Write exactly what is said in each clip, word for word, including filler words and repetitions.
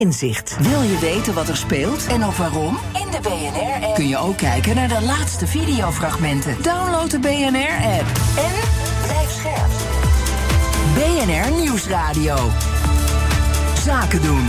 Inzicht. Wil je weten wat er speelt en ook waarom? In de B N R-app kun je ook kijken naar de laatste videofragmenten. Download de B N R-app en blijf scherp. B N R Nieuwsradio. Zaken doen.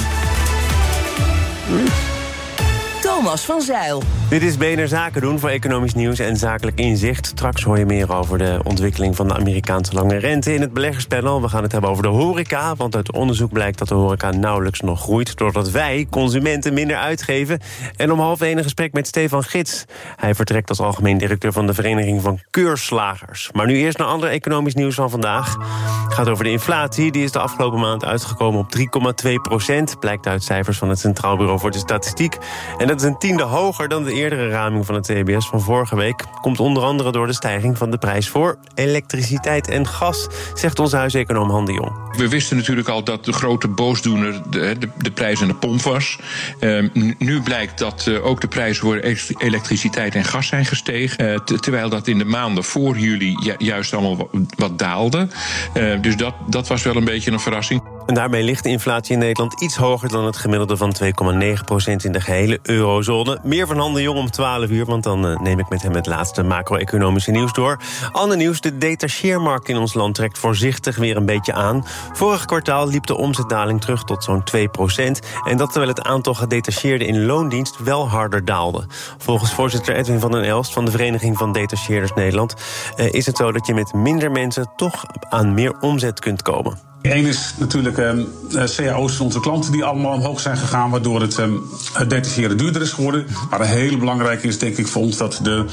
Thomas van Zijl. Dit is B N R Zaken doen voor economisch nieuws en zakelijk inzicht. Straks hoor je meer over de ontwikkeling van de Amerikaanse lange rente in het beleggerspanel. We gaan het hebben over de horeca, want uit onderzoek blijkt dat de horeca nauwelijks nog groeit, doordat wij, consumenten, minder uitgeven. En om half één een gesprek met Stefan Gids. Hij vertrekt als algemeen directeur van de Vereniging van Keurslagers. Maar nu eerst naar ander economisch nieuws van vandaag. Het gaat over de inflatie. Die is de afgelopen maand uitgekomen op drie komma twee procent. Blijkt uit cijfers van het Centraal Bureau voor de Statistiek. En dat is een tiende hoger dan de eerdere raming van het C B S van vorige week. Komt onder andere door de stijging van de prijs voor elektriciteit en gas, zegt onze huiseconoom Han de Jong. We wisten natuurlijk al dat de grote boosdoener de, de, de prijs aan de pomp was. Uh, nu blijkt dat uh, ook de prijzen voor elektriciteit en gas zijn gestegen. Uh, t- terwijl dat in de maanden voor juli ju- juist allemaal wat, wat daalde. Uh, dus dat, dat was wel een beetje een verrassing. En daarmee ligt de inflatie in Nederland iets hoger dan het gemiddelde van twee komma negen procent in de gehele eurozone. Meer van Han de Jong om twaalf uur, want dan uh, neem ik met hem het laatste macro-economische nieuws door. Ander nieuws, de detacheermarkt in ons land trekt voorzichtig weer een beetje aan. Vorig kwartaal liep de omzetdaling terug tot zo'n twee procent. En dat terwijl het aantal gedetacheerden in loondienst wel harder daalde. Volgens voorzitter Edwin van den Elst van de Vereniging van Detacheerders Nederland uh, is het zo dat je met minder mensen toch aan meer omzet kunt komen. Eén is natuurlijk um, C A O's van onze klanten die allemaal omhoog zijn gegaan, waardoor het, um, het detacheren duurder is geworden. Maar een hele belangrijke is denk ik voor ons dat de, uh,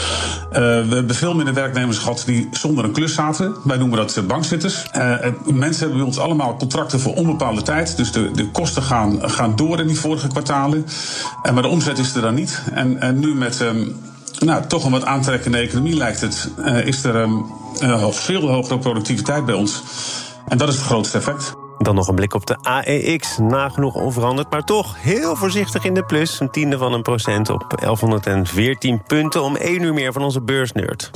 we hebben veel minder werknemers gehad die zonder een klus zaten. Wij noemen dat uh, bankzitters. Uh, mensen hebben bij ons allemaal contracten voor onbepaalde tijd. Dus de, de kosten gaan, gaan door in die vorige kwartalen. Uh, maar de omzet is er dan niet. En, en nu met um, nou, toch een wat aantrekkende economie lijkt het, uh, is er um, uh, veel hogere productiviteit bij ons. En dat is het grootste effect. Dan nog een blik op de A E X. Nagenoeg onveranderd, maar toch heel voorzichtig in de plus. Een tiende van een procent op elfhonderdveertien punten. Om één uur meer van onze beursnerd.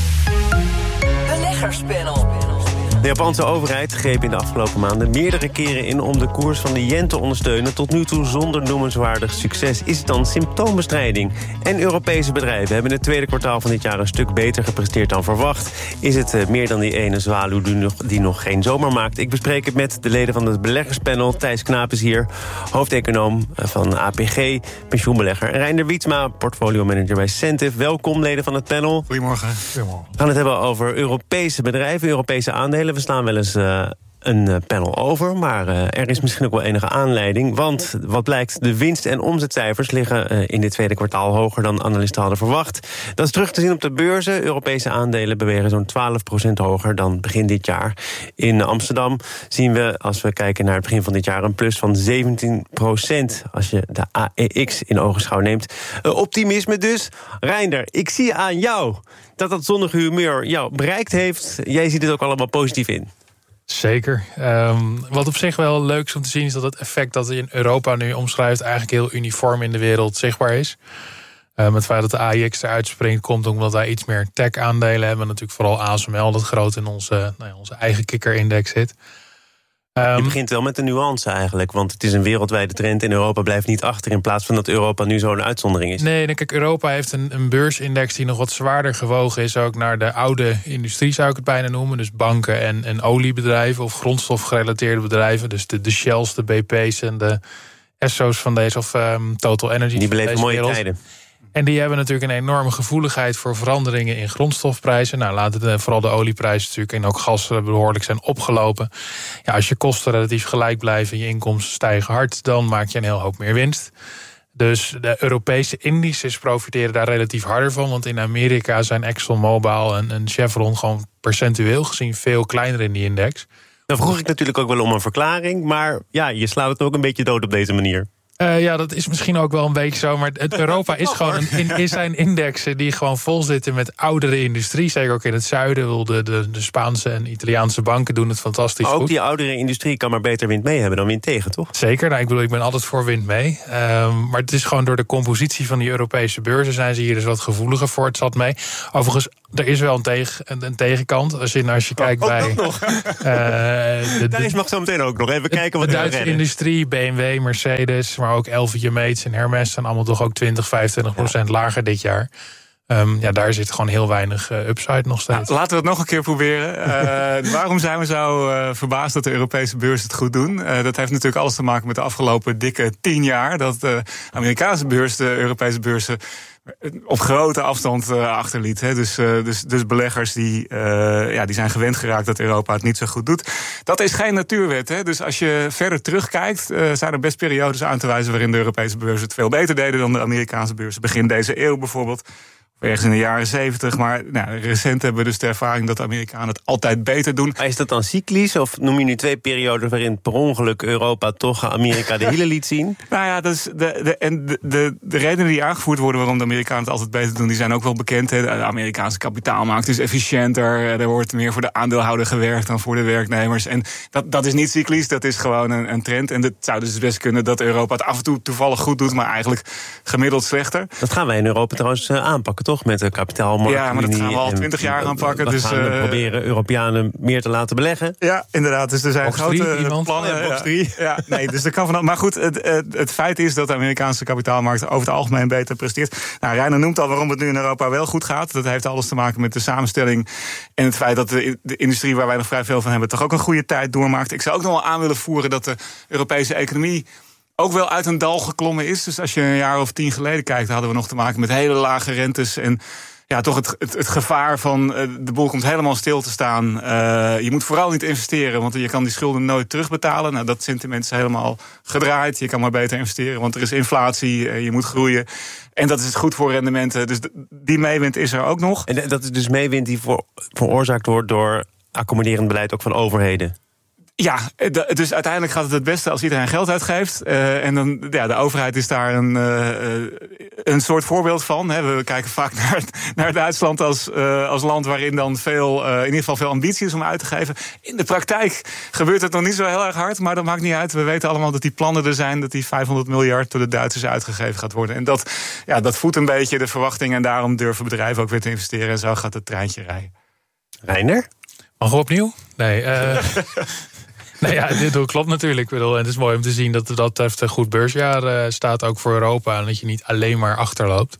Beleggerspanel. De Japanse overheid greep in de afgelopen maanden meerdere keren in om de koers van de yen te ondersteunen. Tot nu toe zonder noemenswaardig succes. Is het dan symptoombestrijding? En Europese bedrijven hebben in het tweede kwartaal van dit jaar een stuk beter gepresteerd dan verwacht. Is het uh, meer dan die ene zwaluw die nog, die nog geen zomer maakt? Ik bespreek het met de leden van het beleggerspanel. Thijs Knaap is hier, hoofdeconoom van A P G, pensioenbelegger. En Reinder Wietsma, portfolio-manager bij Centif. Welkom, leden van het panel. Goedemorgen. Goedemorgen. We gaan het hebben over Europese bedrijven, Europese aandelen. We slaan wel eens uh, een panel over, maar uh, er is misschien ook wel enige aanleiding. Want wat blijkt, de winst- en omzetcijfers liggen uh, in dit tweede kwartaal hoger dan analisten hadden verwacht. Dat is terug te zien op de beurzen. Europese aandelen bewegen zo'n twaalf procent hoger dan begin dit jaar. In Amsterdam zien we, als we kijken naar het begin van dit jaar, een plus van zeventien procent. Als je de A E X in ogenschouw neemt. Uh, optimisme dus. Reinder, ik zie aan jou dat dat zonnige humeur jou bereikt heeft. Jij ziet het ook allemaal positief in. Zeker. Um, wat op zich wel leuk is om te zien is dat het effect dat in Europa nu omschrijft eigenlijk heel uniform in de wereld zichtbaar is. Um, het feit dat de A E X eruit springt komt omdat wij iets meer tech-aandelen hebben. Natuurlijk vooral A S M L dat groot in onze, nou ja, onze eigen kikker-index zit. Um, Je begint wel met een nuance eigenlijk, want het is een wereldwijde trend en Europa blijft niet achter in plaats van dat Europa nu zo'n uitzondering is. Nee, kijk, Europa heeft een, een beursindex die nog wat zwaarder gewogen is, ook naar de oude industrie zou ik het bijna noemen. Dus banken en, en oliebedrijven of grondstofgerelateerde bedrijven. Dus de, de Shells, de B P's en de Esso's van deze, of um, Total Energy. Die beleven mooie wereld. tijden. En die hebben natuurlijk een enorme gevoeligheid voor veranderingen in grondstofprijzen. Nou, laten de, vooral de olieprijzen natuurlijk en ook gas behoorlijk zijn opgelopen. Ja, als je kosten relatief gelijk blijven en je inkomsten stijgen hard, dan maak je een heel hoop meer winst. Dus de Europese indices profiteren daar relatief harder van. Want in Amerika zijn ExxonMobil en, en Chevron gewoon percentueel gezien veel kleiner in die index. Nou vroeg ik natuurlijk ook wel om een verklaring, maar ja, je slaat het ook een beetje dood op deze manier. Uh, ja, dat is misschien ook wel een beetje zo. Maar het Europa is gewoon een, in, is zijn indexen die gewoon vol zitten met oudere industrie. Zeker ook in het zuiden. De, de, de Spaanse en Italiaanse banken doen het fantastisch ook goed. Ook die oudere industrie kan maar beter wind mee hebben dan wind tegen, toch? Zeker. Nou, ik bedoel, ik ben altijd voor wind mee. Um, maar het is gewoon door de compositie van die Europese beurzen zijn ze hier dus wat gevoeliger voor. Het zat mee. Overigens, Er is wel een, tegen, een, een tegenkant. Als je, als je kijkt oh, bij... nog. Uh, de, Daar is mag zo meteen ook nog even kijken wat de we Duitse redden. industrie, B M W, Mercedes, maar ook L V Mates en Hermes zijn allemaal toch ook twintig, vijfentwintig procent ja. lager dit jaar. Um, ja, daar zit gewoon heel weinig uh, upside nog steeds. Nou, laten we het nog een keer proberen. Uh, waarom zijn we zo uh, verbaasd dat de Europese beurzen het goed doen? Uh, dat heeft natuurlijk alles te maken met de afgelopen dikke tien jaar. Dat de Amerikaanse beurs de Europese beurzen op grote afstand uh, achterliet. Hè. Dus, uh, dus, dus beleggers die, uh, ja, die zijn gewend geraakt dat Europa het niet zo goed doet. Dat is geen natuurwet. Hè. Dus als je verder terugkijkt, uh, zijn er best periodes aan te wijzen waarin de Europese beurzen het veel beter deden dan de Amerikaanse beurzen. Begin deze eeuw bijvoorbeeld. Ergens in de jaren zeventig, maar nou, recent hebben we dus de ervaring dat de Amerikanen het altijd beter doen. Maar is dat dan cyclisch, of noem je nu twee perioden waarin per ongeluk Europa toch Amerika de hielen liet zien? Nou ja, dat is de, de, en de, de, de redenen die aangevoerd worden waarom de Amerikanen het altijd beter doen, die zijn ook wel bekend. Hè. De Amerikaanse kapitaalmarkt is efficiënter, er wordt meer voor de aandeelhouder gewerkt dan voor de werknemers. En dat, dat is niet cyclisch, dat is gewoon een, een trend. En het zou dus best kunnen dat Europa het af en toe toevallig goed doet, maar eigenlijk gemiddeld slechter. Dat gaan wij in Europa trouwens uh, aanpakken, toch? Met de kapitaalmarkt. Ja, maar dat gaan we al twintig jaar aanpakken. We dus, gaan uh, proberen Europeanen meer te laten beleggen. Ja, inderdaad. Dus er zijn box grote drie, iemand? plannen. Ja, box ja, drie. ja, nee, dus dat kan van. Maar goed, het, het, het feit is dat de Amerikaanse kapitaalmarkt over het algemeen beter presteert. Nou, Reiner noemt al waarom het nu in Europa wel goed gaat. Dat heeft alles te maken met de samenstelling en het feit dat de, de industrie waar wij nog vrij veel van hebben toch ook een goede tijd doormaakt. Ik zou ook nog wel aan willen voeren dat de Europese economie ook wel uit een dal geklommen is. Dus als je een jaar of tien geleden kijkt, hadden we nog te maken met hele lage rentes en ja, toch het, het, het gevaar van uh, de boel komt helemaal stil te staan. Uh, je moet vooral niet investeren, want je kan die schulden nooit terugbetalen. Nou, dat sentiment is helemaal gedraaid. Je kan maar beter investeren, want er is inflatie, uh, je moet groeien. En dat is goed voor rendementen. Dus d- die meewind is er ook nog. En dat is dus meewind die voor, veroorzaakt wordt door accommoderend beleid ook van overheden. Ja, dus uiteindelijk gaat het het beste als iedereen geld uitgeeft. Uh, en dan, ja, de overheid is daar een, uh, een soort voorbeeld van. Hè. We kijken vaak naar, naar Duitsland als, uh, als land waarin dan veel, uh, in ieder geval veel ambitie is om uit te geven. In de praktijk gebeurt het nog niet zo heel erg hard, maar dat maakt niet uit. We weten allemaal dat die plannen er zijn, dat die vijfhonderd miljard door de Duitsers uitgegeven gaat worden. En dat, ja, dat voedt een beetje de verwachtingen en daarom durven bedrijven ook weer te investeren. En zo gaat het treintje rijden. Reiner? Mag we opnieuw? Nee, uh... Nou ja, dit klopt natuurlijk. Ik bedoel, en het is mooi om te zien dat dat betreft een goed beursjaar uh, staat ook voor Europa. En dat je niet alleen maar achterloopt.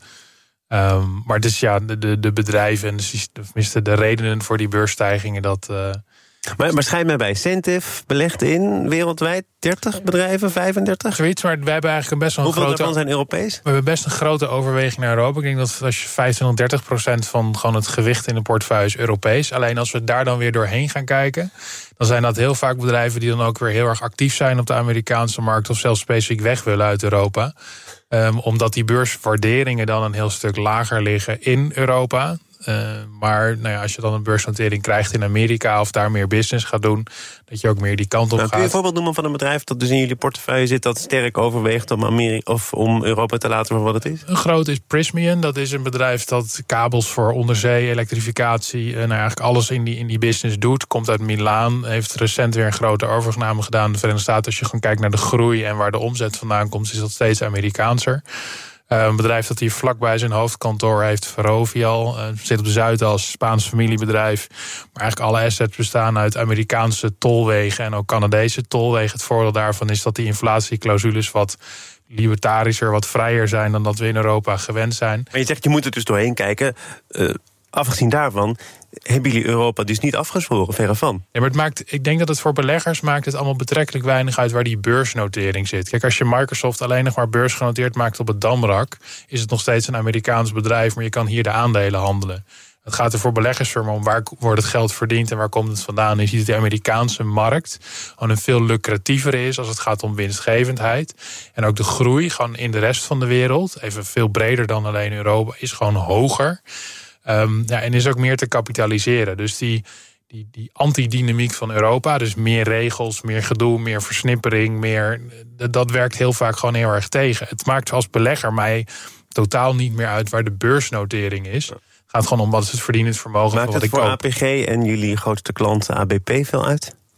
Um, maar dus ja, de, de bedrijven en de, de redenen voor die beursstijgingen, dat. Uh, Maar, maar schijnt mij bij, Centif belegt in wereldwijd dertig bedrijven, vijfendertig? Zoiets, maar wij hebben eigenlijk best wel een Hoeveel grote. daarvan zijn Europees? We hebben best een grote overweging naar Europa. Ik denk dat als je vijfentwintig, dertig procent van gewoon het gewicht in de portefeuille is Europees. Alleen als we daar dan weer doorheen gaan kijken, dan zijn dat heel vaak bedrijven die dan ook weer heel erg actief zijn op de Amerikaanse markt of zelfs specifiek weg willen uit Europa. Um, omdat die beurswaarderingen dan een heel stuk lager liggen in Europa. Uh, maar nou ja, als je dan een beursnotering krijgt in Amerika of daar meer business gaat doen, dat je ook meer die kant op nou, gaat. Kun je een voorbeeld noemen van een bedrijf dat dus in jullie portefeuille zit, dat sterk overweegt om, Amerika, of om Europa te laten voor wat het is? Een groot is Prysmian. Dat is een bedrijf dat kabels voor onderzee, elektrificatie, uh, nou eigenlijk alles in die, in die business doet. Komt uit Milaan, heeft recent weer een grote overname gedaan in de Verenigde Staten. Als je gewoon kijkt naar de groei en waar de omzet vandaan komt, is dat steeds Amerikaanser. Uh, een bedrijf dat hier vlakbij zijn hoofdkantoor heeft, Ferrovial. Uh, zit op de Zuidas, Spaans familiebedrijf. Maar eigenlijk alle assets bestaan uit Amerikaanse tolwegen en ook Canadese tolwegen. Het voordeel daarvan is dat die inflatieclausules wat libertarischer, wat vrijer zijn dan dat we in Europa gewend zijn. Maar je zegt, je moet er dus doorheen kijken. Uh, afgezien daarvan hebben jullie Europa dus niet afgezworen, verre van. Ja, maar het maakt, ik denk dat het voor beleggers maakt het allemaal betrekkelijk weinig uit waar die beursnotering zit. Kijk, als je Microsoft alleen nog maar beursgenoteerd maakt op het Damrak, is het nog steeds een Amerikaans bedrijf, maar je kan hier de aandelen handelen. Het gaat er voor beleggersfirmen om waar wordt het geld verdiend en waar komt het vandaan. En je ziet dat de Amerikaanse markt gewoon een veel lucratievere is als het gaat om winstgevendheid. En ook de groei gewoon in de rest van de wereld, even veel breder dan alleen Europa, is gewoon hoger. Um, ja, en is ook meer te kapitaliseren. Dus die, die, die antidynamiek van Europa, dus meer regels, meer gedoe, meer versnippering, meer, dat werkt heel vaak gewoon heel erg tegen. Het maakt als belegger mij totaal niet meer uit waar de beursnotering is. Het gaat gewoon om wat is het verdienend vermogen Maakt van wat het ik voor koop. A P G en jullie grootste klant A B P veel uit?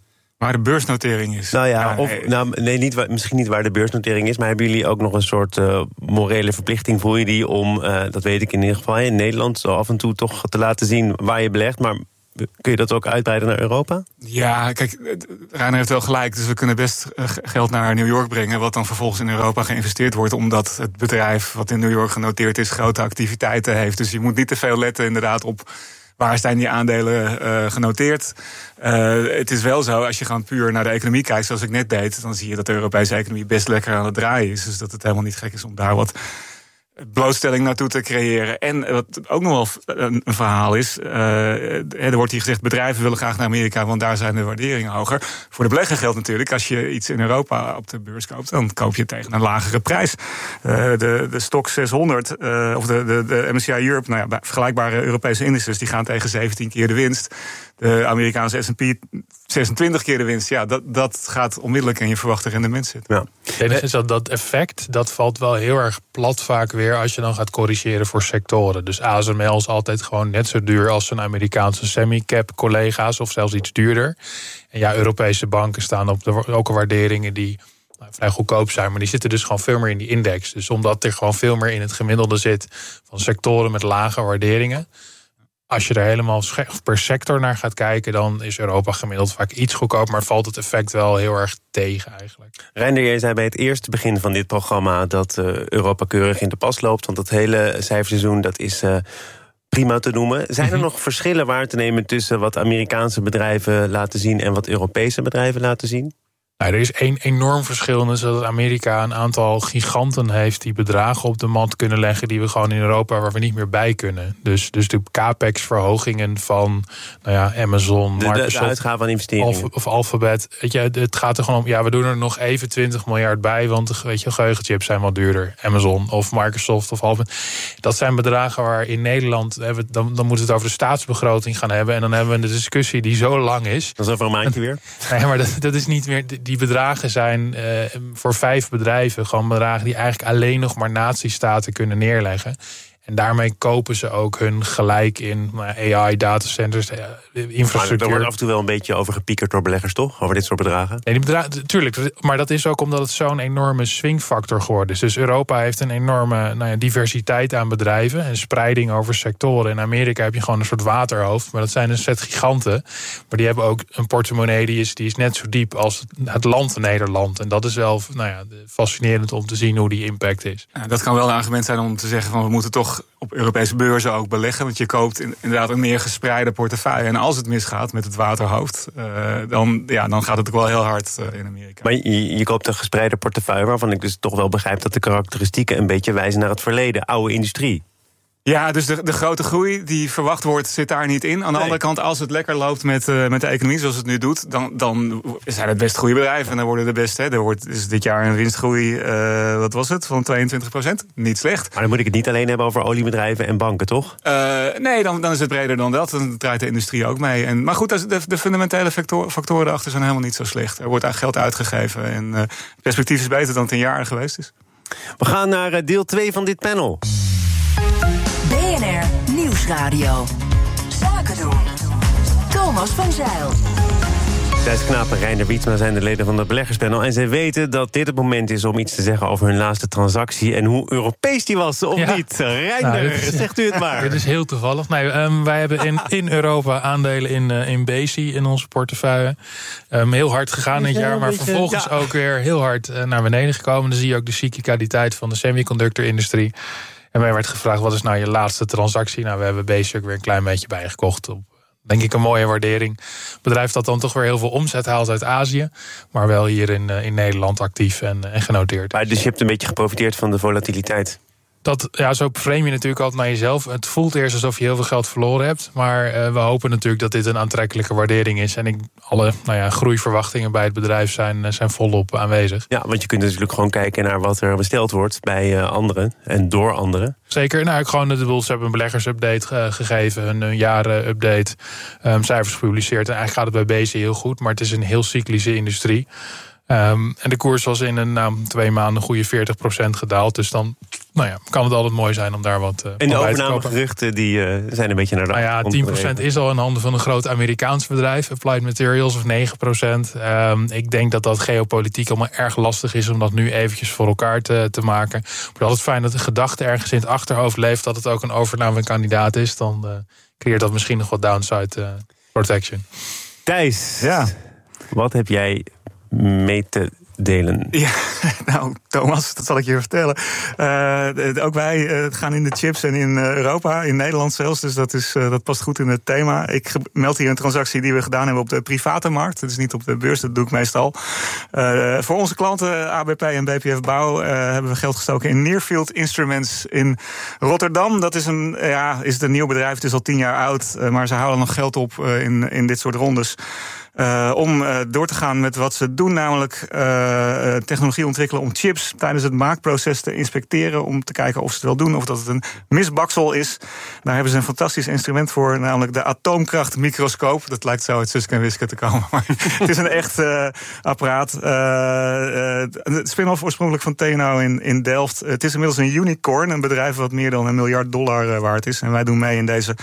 Waar de beursnotering is. Nou ja, ja of, nee. nou, nee, niet, waar- misschien niet waar de beursnotering is, maar hebben jullie ook nog een soort uh, morele verplichting, voel je die, om, uh, dat weet ik in ieder geval, in Nederland zo af en toe toch te laten zien waar je belegt, maar kun je dat ook uitbreiden naar Europa? Ja, kijk, Reiner heeft wel gelijk. Dus we kunnen best geld naar New York brengen, wat dan vervolgens in Europa geïnvesteerd wordt, omdat het bedrijf wat in New York genoteerd is grote activiteiten heeft. Dus je moet niet te veel letten inderdaad op waar zijn die aandelen uh, genoteerd. Uh, het is wel zo, als je gewoon puur naar de economie kijkt, zoals ik net deed, dan zie je dat de Europese economie best lekker aan het draaien is. Dus dat het helemaal niet gek is om daar wat blootstelling naartoe te creëren. En wat ook nog wel een, een verhaal is, uh, er wordt hier gezegd, bedrijven willen graag naar Amerika, want daar zijn de waarderingen hoger. Voor de belegger geldt natuurlijk, als je iets in Europa op de beurs koopt, dan koop je het tegen een lagere prijs. Uh, de, de Stoxx zeshonderd, uh, of de, de, de M S C I Europe, nou ja, vergelijkbare Europese indices, die gaan tegen zeventien keer de winst. De Amerikaanse S en P zesentwintig keer de winst. Ja, dat, dat gaat onmiddellijk in je verwachte rendement zitten. Ja. Het is dat, dat effect, dat valt wel heel erg plat vaak weer als je dan gaat corrigeren voor sectoren. Dus A S M L is altijd gewoon net zo duur als zijn Amerikaanse semi-cap collega's, of zelfs iets duurder. En ja, Europese banken staan op de, ook waarderingen die nou, vrij goedkoop zijn, maar die zitten dus gewoon veel meer in die index. Dus omdat er gewoon veel meer in het gemiddelde zit van sectoren met lage waarderingen, als je er helemaal per sector naar gaat kijken, dan is Europa gemiddeld vaak iets goedkoop, maar valt het effect wel heel erg tegen eigenlijk. Reinder, jij zei bij het eerste begin van dit programma dat uh, Europa keurig in de pas loopt, want dat hele cijferseizoen, dat is uh, prima te noemen. Zijn er mm-hmm. nog verschillen waar te nemen tussen wat Amerikaanse bedrijven laten zien en wat Europese bedrijven laten zien? Nou, er is één enorm verschil, en dat is dat Amerika een aantal giganten heeft die bedragen op de mat kunnen leggen die we gewoon in Europa waar we niet meer bij kunnen. Dus, dus de capex-verhogingen van nou ja, Amazon, de, Microsoft, de, de uitgaven aan investeringen. Of, of Alphabet. Weet je, het gaat er gewoon om, ja, we doen er nog even twintig miljard bij, want weet je, geheugenchips zijn wat duurder. Amazon of Microsoft of Alphabet. Dat zijn bedragen waar in Nederland, dan, dan moeten we het over de staatsbegroting gaan hebben, en dan hebben we een discussie die zo lang is. Dat is over een maandje weer. Nee, maar dat, dat is niet meer. Die bedragen zijn uh, voor vijf bedrijven gewoon bedragen die eigenlijk alleen nog maar natiestaten kunnen neerleggen. En daarmee kopen ze ook hun gelijk in A I, datacenters, infrastructuur. Maar er wordt af en toe wel een beetje over gepiekerd door beleggers, toch? Over dit soort bedragen? Nee, die bedragen, tuurlijk. Maar dat is ook omdat het zo'n enorme swingfactor geworden is. Dus Europa heeft een enorme nou ja, diversiteit aan bedrijven en spreiding over sectoren. In Amerika heb je gewoon een soort waterhoofd, maar dat zijn een set giganten. Maar die hebben ook een portemonnee die is, die is net zo diep als het land Nederland. En dat is wel nou ja, fascinerend om te zien hoe die impact is. Ja, dat kan wel een argument zijn om te zeggen van we moeten toch op Europese beurzen ook beleggen. Want je koopt inderdaad een meer gespreide portefeuille. En als het misgaat met het waterhoofd, uh, dan, ja, dan gaat het ook wel heel hard uh, in Amerika. Maar je, je koopt een gespreide portefeuille waarvan ik dus toch wel begrijp dat de karakteristieken een beetje wijzen naar het verleden. Oude industrie. Ja, dus de, de grote groei die verwacht wordt, zit daar niet in. Aan de nee. andere kant, als het lekker loopt met, uh, met de economie zoals het nu doet, dan, dan zijn het best goede bedrijven. En dan worden de best, hè. Er wordt dus dit jaar een winstgroei, uh, wat was het, van tweeëntwintig procent. Niet slecht. Maar dan moet ik het niet alleen hebben over oliebedrijven en banken, toch? Uh, nee, dan, dan is het breder dan dat. Dan draait de industrie ook mee. En, maar goed, de, de fundamentele factor, factoren erachter zijn helemaal niet zo slecht. Er wordt eigenlijk geld uitgegeven. En uh, het perspectief is beter dan het in jaren geweest is. We gaan naar deel twee van dit panel. B N R Nieuwsradio. Zaken doen. Thomas van Zeil. Thijs Knaap en Reiner Wietsma zijn de leden van het beleggerspanel. En zij weten dat dit het moment is om iets te zeggen over hun laatste transactie en hoe Europees die was, of ja. niet. Reiner, nou, is, zegt u het maar. Dit is heel toevallig. Nee, um, wij hebben in, in Europa aandelen in, uh, in Besi in onze portefeuille. Um, heel hard gegaan dit jaar, maar beetje, vervolgens ja. ook weer heel hard uh, naar beneden gekomen. Dan zie je ook de cyclicaliteit van de semiconductor-industrie. En mij werd gevraagd, wat is nou je laatste transactie? Nou, we hebben Besi ook weer een klein beetje bijgekocht op, denk ik, een mooie waardering. Bedrijf dat dan toch weer heel veel omzet haalt uit Azië, maar wel hier in, in Nederland actief en, en genoteerd. Maar dus je hebt een beetje geprofiteerd van de volatiliteit. Dat, ja, zo frame je natuurlijk altijd naar jezelf. Het voelt eerst alsof je heel veel geld verloren hebt. Maar uh, we hopen natuurlijk dat dit een aantrekkelijke waardering is. En ik, alle nou ja, groeiverwachtingen bij het bedrijf zijn, zijn volop aanwezig. Ja, want je kunt natuurlijk gewoon kijken naar wat er besteld wordt bij uh, anderen en door anderen. Zeker. Nou, ik gewoon de Bulls hebben een beleggersupdate uh, gegeven, een, een jaren-update, um, cijfers gepubliceerd. En eigenlijk gaat het bij Besi heel goed, maar het is een heel cyclische industrie. Um, en de koers was in een, nou, twee maanden een goede veertig procent gedaald. Dus dan Nou ja, kan het altijd mooi zijn om daar wat uh, En de overnamegeruchten die uh, zijn een beetje naar de nou ja, tien procent is al in handen van een groot Amerikaans bedrijf, Applied Materials, of negen procent. Um, ik denk dat dat geopolitiek allemaal erg lastig is om dat nu eventjes voor elkaar te, te maken. Maar het is altijd fijn dat de gedachte ergens in het achterhoofd leeft dat het ook een overnamekandidaat is. Dan uh, creëert dat misschien nog wat downside uh, protection. Thijs, ja. Wat heb jij mee te delen? Ja, nou, Thomas, dat zal ik je vertellen. Uh, ook wij uh, gaan in de chips en in uh, Europa, in Nederland zelfs. Dus dat, is, uh, dat past goed in het thema. Ik meld hier een transactie die we gedaan hebben op de private markt. Dat is niet op de beurs, dat doe ik meestal. Uh, voor onze klanten, A B P en B P F Bouw, uh, hebben we geld gestoken in Nearfield Instruments in Rotterdam. Dat is een, ja, is het een nieuw bedrijf, het is al tien jaar oud. Uh, maar ze houden nog geld op uh, in, in dit soort rondes. Uh, om uh, door te gaan met wat ze doen, namelijk uh, technologie ontwikkelen om chips tijdens het maakproces te inspecteren, om te kijken of ze het wel doen, of dat het een misbaksel is. Daar hebben ze een fantastisch instrument voor, namelijk de atoomkrachtmicroscoop. Dat lijkt zo uit Suske en Wiske te komen, maar het is een echt uh, apparaat. Uh, uh, het spin-off oorspronkelijk van T N O in, in Delft. Het is inmiddels een unicorn, een bedrijf wat meer dan een miljard dollar uh, waard is. En wij doen mee in deze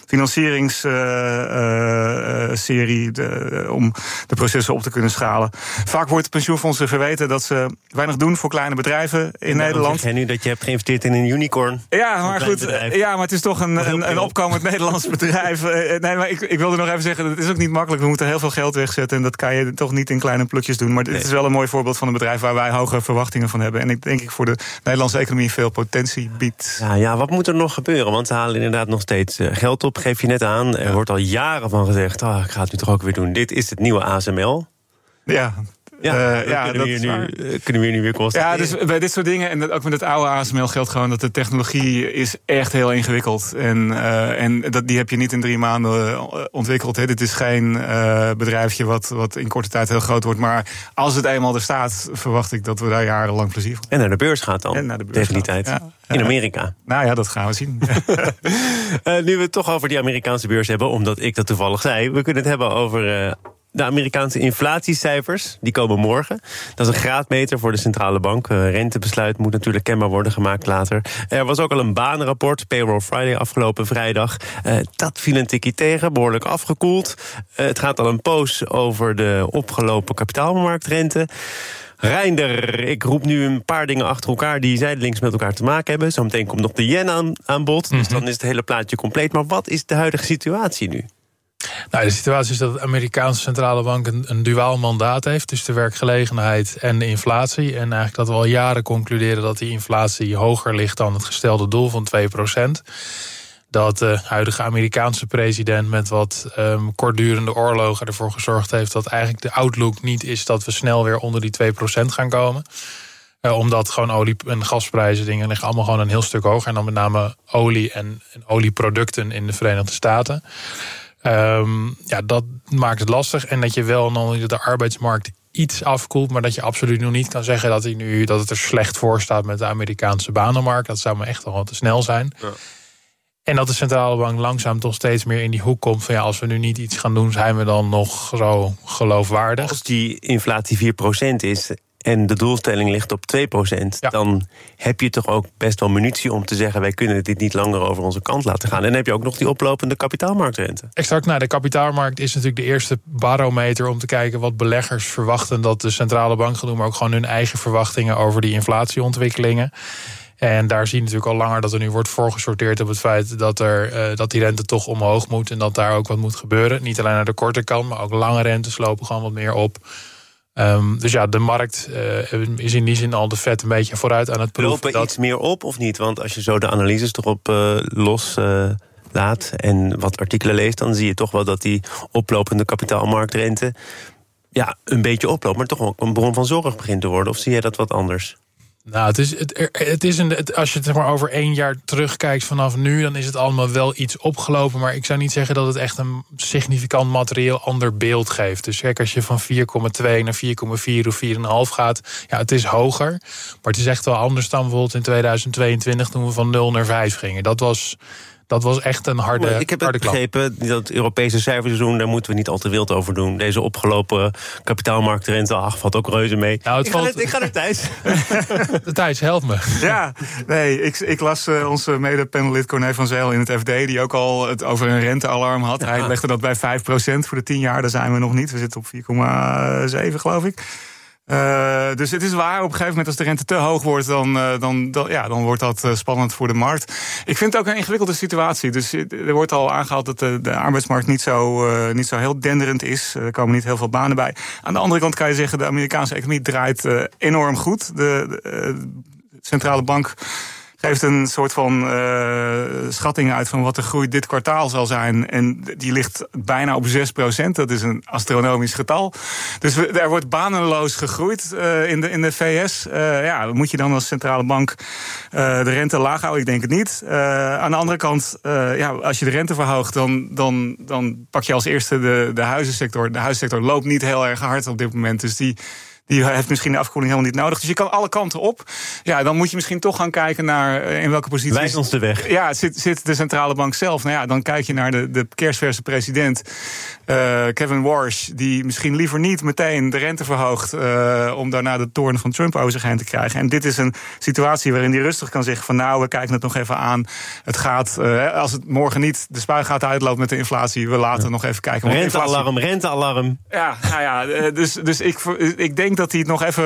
financieringsserie uh, uh, om de processen op te kunnen schalen. Vaak wordt pensioenfondsen verweten dat ze weinig doen voor kleine bedrijven in en Nederland. Zeg jij nu dat je hebt geïnvesteerd in een unicorn? Ja, maar goed. Bedrijf. Ja, maar het is toch een, een, een opkomend Nederlands bedrijf. Nee, maar ik, ik wilde nog even zeggen, het is ook niet makkelijk. We moeten heel veel geld wegzetten en dat kan je toch niet in kleine plukjes doen. Maar dit nee. is wel een mooi voorbeeld van een bedrijf waar wij hoge verwachtingen van hebben. En ik denk ik voor de Nederlandse economie veel potentie biedt. Ja, ja, wat moet er nog gebeuren? Want ze halen inderdaad nog steeds geld op, geef je net aan. Er wordt al jaren van gezegd, oh, ik ga het nu toch ook weer doen. Dit is het nieuwe A S M L. Ja. Ja, uh, ja kunnen, we hier nu, kunnen we hier nu weer constateren. Ja, dus bij dit soort dingen, en ook met het oude A S M L geldt gewoon dat de technologie is echt heel ingewikkeld. En, uh, en dat, die heb je niet in drie maanden ontwikkeld. Hè. Dit is geen uh, bedrijfje wat, wat in korte tijd heel groot wordt. Maar als het eenmaal er staat, verwacht ik dat we daar jarenlang plezier van. En naar de beurs gaat dan, en naar de beurs tegen die tijd. Ja. In Amerika. Nou ja, dat gaan we zien. uh, nu we het toch over die Amerikaanse beurs hebben, omdat ik dat toevallig zei. We kunnen het hebben over Uh, de Amerikaanse inflatiecijfers, die komen morgen. Dat is een graadmeter voor de centrale bank. Uh, rentebesluit moet natuurlijk kenbaar worden gemaakt later. Er was ook al een banenrapport, Payroll Friday, afgelopen vrijdag. Uh, dat viel een tikkie tegen, behoorlijk afgekoeld. Uh, het gaat al een poos over de opgelopen kapitaalmarktrente. Reinder, ik roep nu een paar dingen achter elkaar die zijdelings met elkaar te maken hebben. Zometeen komt nog de yen aan, aan bod, dus dan is het hele plaatje compleet. Maar wat is de huidige situatie nu? Nou, de situatie is dat de Amerikaanse centrale bank een, een duaal mandaat heeft, dus de werkgelegenheid en de inflatie. En eigenlijk dat we al jaren concluderen dat die inflatie hoger ligt dan het gestelde doel van twee procent. Dat de huidige Amerikaanse president met wat um, kortdurende oorlogen ervoor gezorgd heeft dat eigenlijk de outlook niet is dat we snel weer onder die twee procent gaan komen. Uh, omdat gewoon olie- en gasprijzen dingen liggen allemaal gewoon een heel stuk hoger. En dan met name olie en, en olieproducten in de Verenigde Staten. Um, ja, dat maakt het lastig. En dat je wel dan de arbeidsmarkt iets afkoelt, maar dat je absoluut nog niet kan zeggen dat, hij nu, dat het er slecht voor staat met de Amerikaanse banenmarkt. Dat zou me echt al wat te snel zijn. Ja. En dat de centrale bank langzaam toch steeds meer in die hoek komt van ja, als we nu niet iets gaan doen, zijn we dan nog zo geloofwaardig. Als die inflatie vier procent is en de doelstelling ligt op twee procent, ja, dan heb je toch ook best wel munitie om te zeggen wij kunnen dit niet langer over onze kant laten gaan. En dan heb je ook nog die oplopende kapitaalmarktrente. Exact, nou, de kapitaalmarkt is natuurlijk de eerste barometer om te kijken wat beleggers verwachten dat de centrale bank gaat doen, maar ook gewoon hun eigen verwachtingen over die inflatieontwikkelingen. En daar zie je natuurlijk al langer dat er nu wordt voorgesorteerd op het feit dat, er, uh, dat die rente toch omhoog moet en dat daar ook wat moet gebeuren. Niet alleen naar de korte kant, maar ook lange rentes lopen gewoon wat meer op. Um, dus ja, de markt uh, is in die zin al de vet een beetje vooruit aan het proeven. Lopen dat iets meer op of niet? Want als je zo de analyses erop uh, los uh, laat en wat artikelen leest, dan zie je toch wel dat die oplopende kapitaalmarktrente ja, een beetje oploopt, maar toch ook een bron van zorg begint te worden. Of zie jij dat wat anders? Nou, het is, het, het is een, het, als je het zeg maar over één jaar terugkijkt vanaf nu, dan is het allemaal wel iets opgelopen. Maar ik zou niet zeggen dat het echt een significant materieel ander beeld geeft. Dus kijk, als je van vier komma twee naar vier komma vier of vier komma vijf gaat, ja, het is hoger. Maar het is echt wel anders dan bijvoorbeeld in tweeduizend tweeëntwintig toen we van nul naar vijf gingen. Dat was, Dat was echt een harde klap. Ik heb het begrepen, dat Europese cijferseizoen, daar moeten we niet al te wild over doen. Deze opgelopen kapitaalmarktrente, ach, valt ook reuze mee. Nou, het ik, valt... ga net, ik ga naar Thijs. Thijs, help me. Ja, nee, ik, ik las uh, onze mede-panelid Corné van Zijl in het F D, die ook al het over een rentealarm had. Ja. Hij legde dat bij vijf procent voor de tien jaar, daar zijn we nog niet. We zitten op vier komma zeven, geloof ik. Uh, dus het is waar, op een gegeven moment als de rente te hoog wordt, dan, uh, dan, dan, ja, dan wordt dat uh, spannend voor de markt. Ik vind het ook een ingewikkelde situatie. Dus er wordt al aangehaald dat de, de arbeidsmarkt niet zo, uh, niet zo heel denderend is. Er komen niet heel veel banen bij. Aan de andere kant kan je zeggen, de Amerikaanse economie draait uh, enorm goed. De, de uh, centrale bank geeft een soort van uh, schatting uit van wat de groei dit kwartaal zal zijn. En die ligt bijna op zes procent. Dat is een astronomisch getal. Dus we, er wordt banenloos gegroeid uh, in, de, in de V S. Uh, ja, moet je dan als centrale bank uh, de rente laag houden? Ik denk het niet. Uh, aan de andere kant, uh, ja, als je de rente verhoogt, dan, dan, dan pak je als eerste de, de huizensector. De huizensector loopt niet heel erg hard op dit moment. Dus die... Die heeft misschien de afkoeling helemaal niet nodig. Dus je kan alle kanten op. Ja, dan moet je misschien toch gaan kijken naar in welke positie... Wijs ons de weg. Ja, zit, zit de centrale bank zelf. Nou ja, dan kijk je naar de, de kerstverse president uh, Kevin Warsh, die misschien liever niet meteen de rente verhoogt uh, om daarna de toorn van Trump over zich heen te krijgen. En dit is een situatie waarin hij rustig kan zeggen van nou, we kijken het nog even aan. Het gaat, uh, als het morgen niet de spuigaten uitloopt met de inflatie, we laten ja. nog even kijken. Rentealarm, inflatie... rentealarm. Ja, nou ja, dus, dus ik, ik denk dat hij het nog even